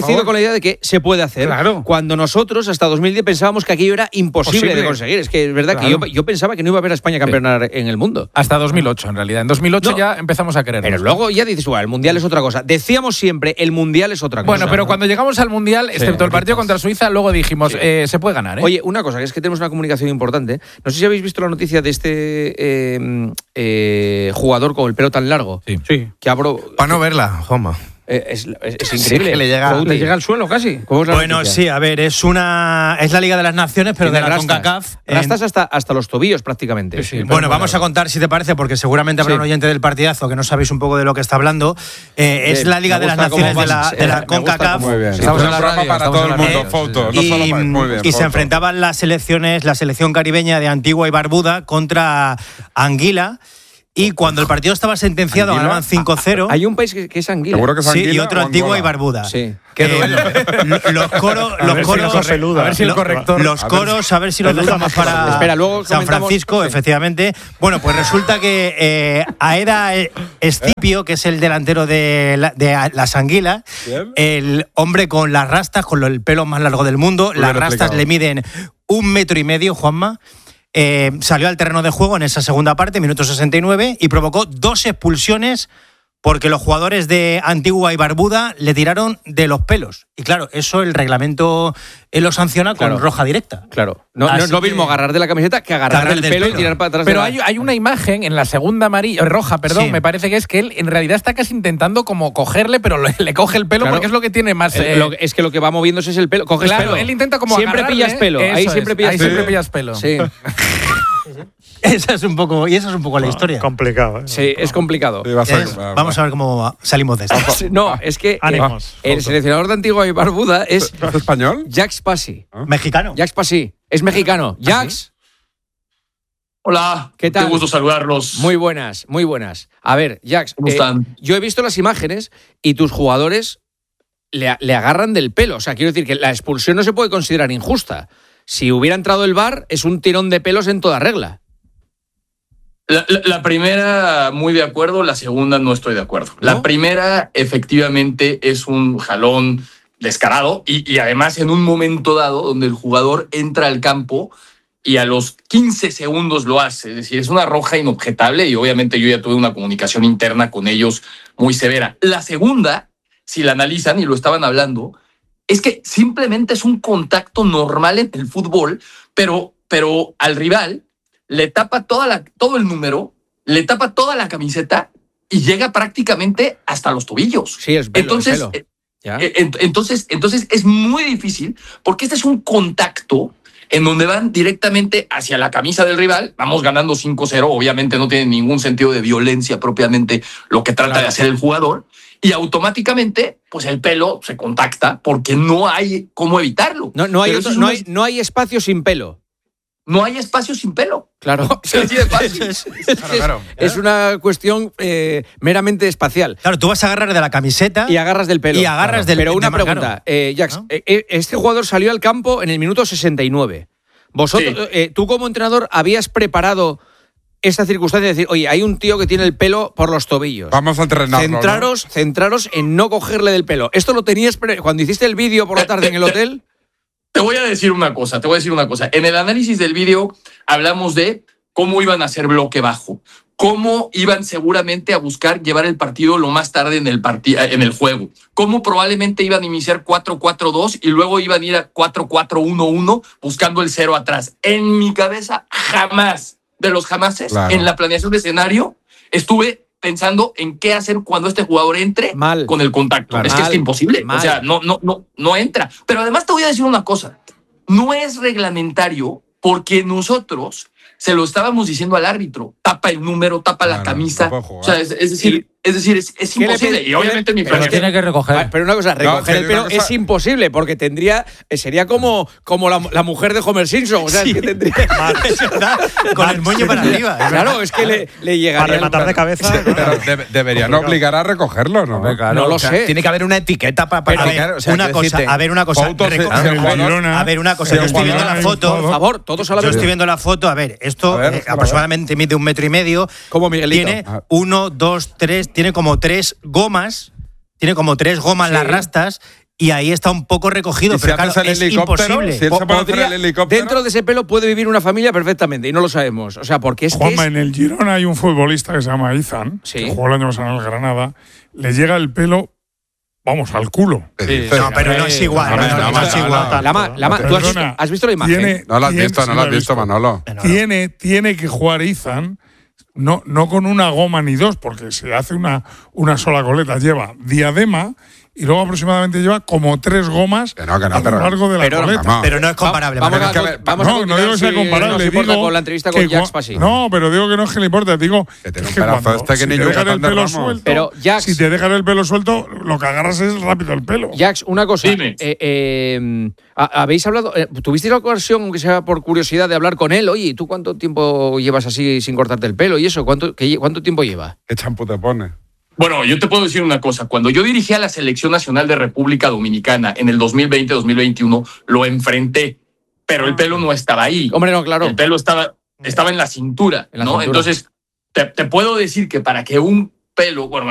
crecido con la idea de que se puede hacer. Claro. Cuando nosotros, hasta dos mil diez, pensábamos que aquello era imposible Posible. de conseguir. Es que es verdad Claro. que yo, yo pensaba que no iba a ver a España campeonar en el mundo. Hasta dos mil ocho, en realidad. En dos mil ocho No. ya empezamos a querer. Pero luego ya dices, bueno, el Mundial es otra cosa. Decíamos siempre, el Mundial es otra cosa. Bueno, pero cuando llegamos al Mundial, excepto el partido contra Suiza, luego dijimos, Sí. eh, se puede ganar. ¿eh? Oye, una cosa, que es que tenemos una comunicación importante. No sé si habéis visto la noticia de este eh, eh, jugador con el pelo tan largo. Sí. Sí. Que abro... Para no verla, Juanma. Eh, es, es- es Sí, increíble. que le llega- Couti. Le llega al suelo casi. ¿Cómo es la Bueno, noticia? sí, a ver, es una es la Liga de las Naciones, pero de Tiene la rastas. CONCACAF. En- Rastas hasta, hasta los tobillos prácticamente. Sí, sí. Bueno, vamos a contar, si te parece, porque seguramente habrá Sí. un oyente del partidazo que no sabéis un poco de lo que está hablando. Eh, es Bien, la Liga me de las gusta cómo Naciones de la, vas, de eh, la me gusta CONCACAF. Muy bien. Estamos Es en la un programa radio, para estamos todo en el la mundo, radio, foto. sí, No Y, solo para... Muy bien, y se foto. enfrentaban las selecciones, la selección caribeña de Antigua y Barbuda contra Anguila. Y cuando el partido estaba sentenciado, ¿Anguila? ganaban cinco cero. Hay un país que, que es Anguila. Seguro que es Sí, Anguila y otro o Antigua Angola. y Barbuda. Sí. Eh, lo- los coros, A los ver si coros, no se peluda. a ver si el Lo- corrector, los a ver coros, a ver si los peluda dejamos más que para peluda. Espera, luego San comentamos- Francisco, sí. efectivamente. Bueno, pues resulta que eh, Aeda Escipio, que es el delantero de, la- de las Anguilas, Bien. el hombre con las rastas, con lo- el pelo más largo del mundo, Muy las bien rastas explicado. le miden un metro y medio, Juanma. Eh, salió al terreno de juego en esa segunda parte, minuto sesenta y nueve, y provocó dos expulsiones porque los jugadores de Antigua y Barbuda le tiraron de los pelos. Y claro, eso el reglamento eh, lo sanciona con Claro. roja directa. Claro. No, no Así es lo que- mismo agarrar de la camiseta que agarrar, Agarrar del, del pelo, y pelo. tirar para atrás. Pero de la- hay, hay una imagen en la segunda amarilla, eh, roja, perdón, Sí. me parece que es que él en realidad está casi intentando como cogerle, pero le, le coge el pelo Claro. porque es lo que tiene más. Eh, eh, lo- es que lo que va moviéndose es el pelo. Coges claro, pelo. él intenta como Siempre agarrarle, pillas pelo. Ahí eso siempre es, pillas ahí pelo. siempre pillas pelo. Sí. Esa es un poco, y esa es un poco la historia. Complicado, ¿eh? Sí, es complicado. Sí, va a ser- Es- va- vamos a ver cómo salimos de esto. Sí, No, es que eh, Ánimos. el seleccionador de Antigua y Barbuda es ¿Es español? Jax Pasi. Mexicano. Jax Pasi. Es mexicano. Jax, Hola, ¿qué tal? Qué gusto saludarlos. muy buenas, muy buenas. A ver, Jax, ¿Cómo eh, están? yo he visto las imágenes y tus jugadores le, a- le agarran del pelo. O sea, quiero decir que la expulsión no se puede considerar injusta. Si hubiera entrado el V A R, es un tirón de pelos en toda regla. La, la- la primera, muy de acuerdo, la segunda no estoy de acuerdo. ¿No? La primera, efectivamente, es un jalón descarado y, y además en un momento dado donde el jugador entra al campo y a los quince segundos lo hace. Es decir, es una roja inobjetable y obviamente yo ya tuve una comunicación interna con ellos muy severa. La segunda, si la analizan y lo estaban hablando, es que simplemente es un contacto normal en el fútbol, pero, pero al rival le tapa toda la, todo el número, le tapa toda la camiseta y llega prácticamente hasta los tobillos. Sí, es pelo, Entonces, es pelo. eh, ¿Ya? eh, ent- entonces, entonces es muy difícil porque este es un contacto en donde van directamente hacia la camisa del rival. Vamos ganando cinco cero, obviamente no tiene ningún sentido de violencia propiamente lo que trata de hacer el jugador. Y automáticamente, pues el pelo se contacta porque no hay cómo evitarlo. No, no, hay Pero otro- eso es no, una- hay, no hay espacio sin pelo. no hay espacio sin pelo. Claro. Es así de fácil. Es, es una cuestión eh, meramente espacial. Claro, tú vas a agarrar de la camiseta Y agarras del pelo. Y agarras del Pero una de- pregunta, claro. eh, Jax, eh, eh, este jugador salió al campo en el minuto sesenta y nueve. Vosotros, Sí. eh, tú como entrenador, habías preparado esta circunstancia de decir, oye, hay un tío que tiene el pelo por los tobillos. Vamos a entrenarlo, ¿no? Centraros, centraros en no cogerle del pelo. ¿Esto lo tenías pre- cuando hiciste el vídeo por la tarde en el hotel? Te voy a decir una cosa, te voy a decir una cosa. En el análisis del vídeo hablamos de cómo iban a hacer bloque bajo, cómo iban seguramente a buscar llevar el partido lo más tarde en el, parti- en el juego, cómo probablemente iban a iniciar cuatro cuatro dos y luego iban a ir a cuatro cuatro uno uno buscando el cero atrás. En mi cabeza, jamás, de los jamases, Claro. en la planeación de escenario, estuve pensando en qué hacer cuando este jugador entre Mal. con el contacto. Claro. Es que Mal. es imposible. Mal. O sea, no, no, no, no entra. Pero además te voy a decir una cosa. No es reglamentario porque nosotros se lo estábamos diciendo al árbitro. Tapa el número, tapa la Claro, camisa. no puede jugar. O sea, es, es decir, es decir, es, es ¿Qué le imposible. pide- Y obviamente mi Pero planeación- tiene que recoger. Ah, pero una cosa, recoger que el pelo una cosa- es imposible porque tendría eh, sería como, como la, la mujer de Homer Simpson. O sea, es que tendría. Es verdad, con el moño para arriba. es Claro, verdad. es que le, le llegaría. Para el- rematar de cabeza. Pero de- deberían obligar a recogerlo, ¿no? No lo sé. Tiene que haber una etiqueta para Pero, a ver, explicar. O sea, una quiero cosa, decirte, a ver una cosa. Fotos de- reco- de a, ver, Girona, a ver una cosa. de Yo estoy viendo Girona la hay foto. Por favor, todos a la Yo vez. estoy viendo la foto. A ver, esto A ver, eh, a ver. aproximadamente mide un metro y medio. Como Miguelito. Tiene Ah. uno, dos, tres. Tiene como tres gomas. Tiene como tres gomas Sí. las rastas. y ahí está un poco recogido, ¿Y si pero claro, haces el es helicóptero? imposible. Si él se puede hacer Podría- el helicóptero. dentro de ese pelo puede vivir una familia perfectamente y no lo sabemos. O sea, porque es que Juanma, es- en el Girona hay un futbolista que se llama Izan, Sí. que jugó el año pasado en el Granada, le llega el pelo, vamos, al culo. Sí, No, pero no es igual. No, no, no, no, no, no es no, igual. no, Lama, Lama, ¿tú has visto, Perdona, has visto la imagen? Tiene- No lo has tiene- visto, sí no lo lo has he visto, Manolo. Tiene, tiene que jugar Izan, no, no con una goma ni dos, porque se hace una, una sola coleta. Lleva diadema y luego aproximadamente lleva como tres gomas Que no, que no, a lo pero- largo de la Pero, coleta. Vamos. pero no es comparable. Vamos Manolo. a, que ver, vamos a no, no continuar digo que sea si comparable. nos importa digo con la entrevista que con Jax cua- Pasi. No, pero digo que no es que le importa. Digo Que tiene es un que pedazo cuando- este que si ni te dejan Yucatán el de pelo Ramos. suelto, Pero, Jax- si te dejan el pelo suelto, lo que agarras es rápido el pelo. Jax, una cosa. Dime. Eh, eh, ¿ha- ¿Habéis hablado, eh, tuvisteis la ocasión, aunque sea por curiosidad, de hablar con él? Oye, ¿tú cuánto tiempo llevas así sin cortarte el pelo y eso? ¿Cuánto, qué- cuánto tiempo lleva? ¿Qué champú te pone? Bueno, yo te puedo decir una cosa. Cuando yo dirigía la Selección Nacional de República Dominicana en el dos mil veinte dos mil veintiuno, lo enfrenté, pero el pelo no estaba ahí. Hombre, no, claro. El pelo estaba, estaba en la cintura, En la ¿no? cintura. Entonces, te, te puedo decir que para que un pelo, bueno,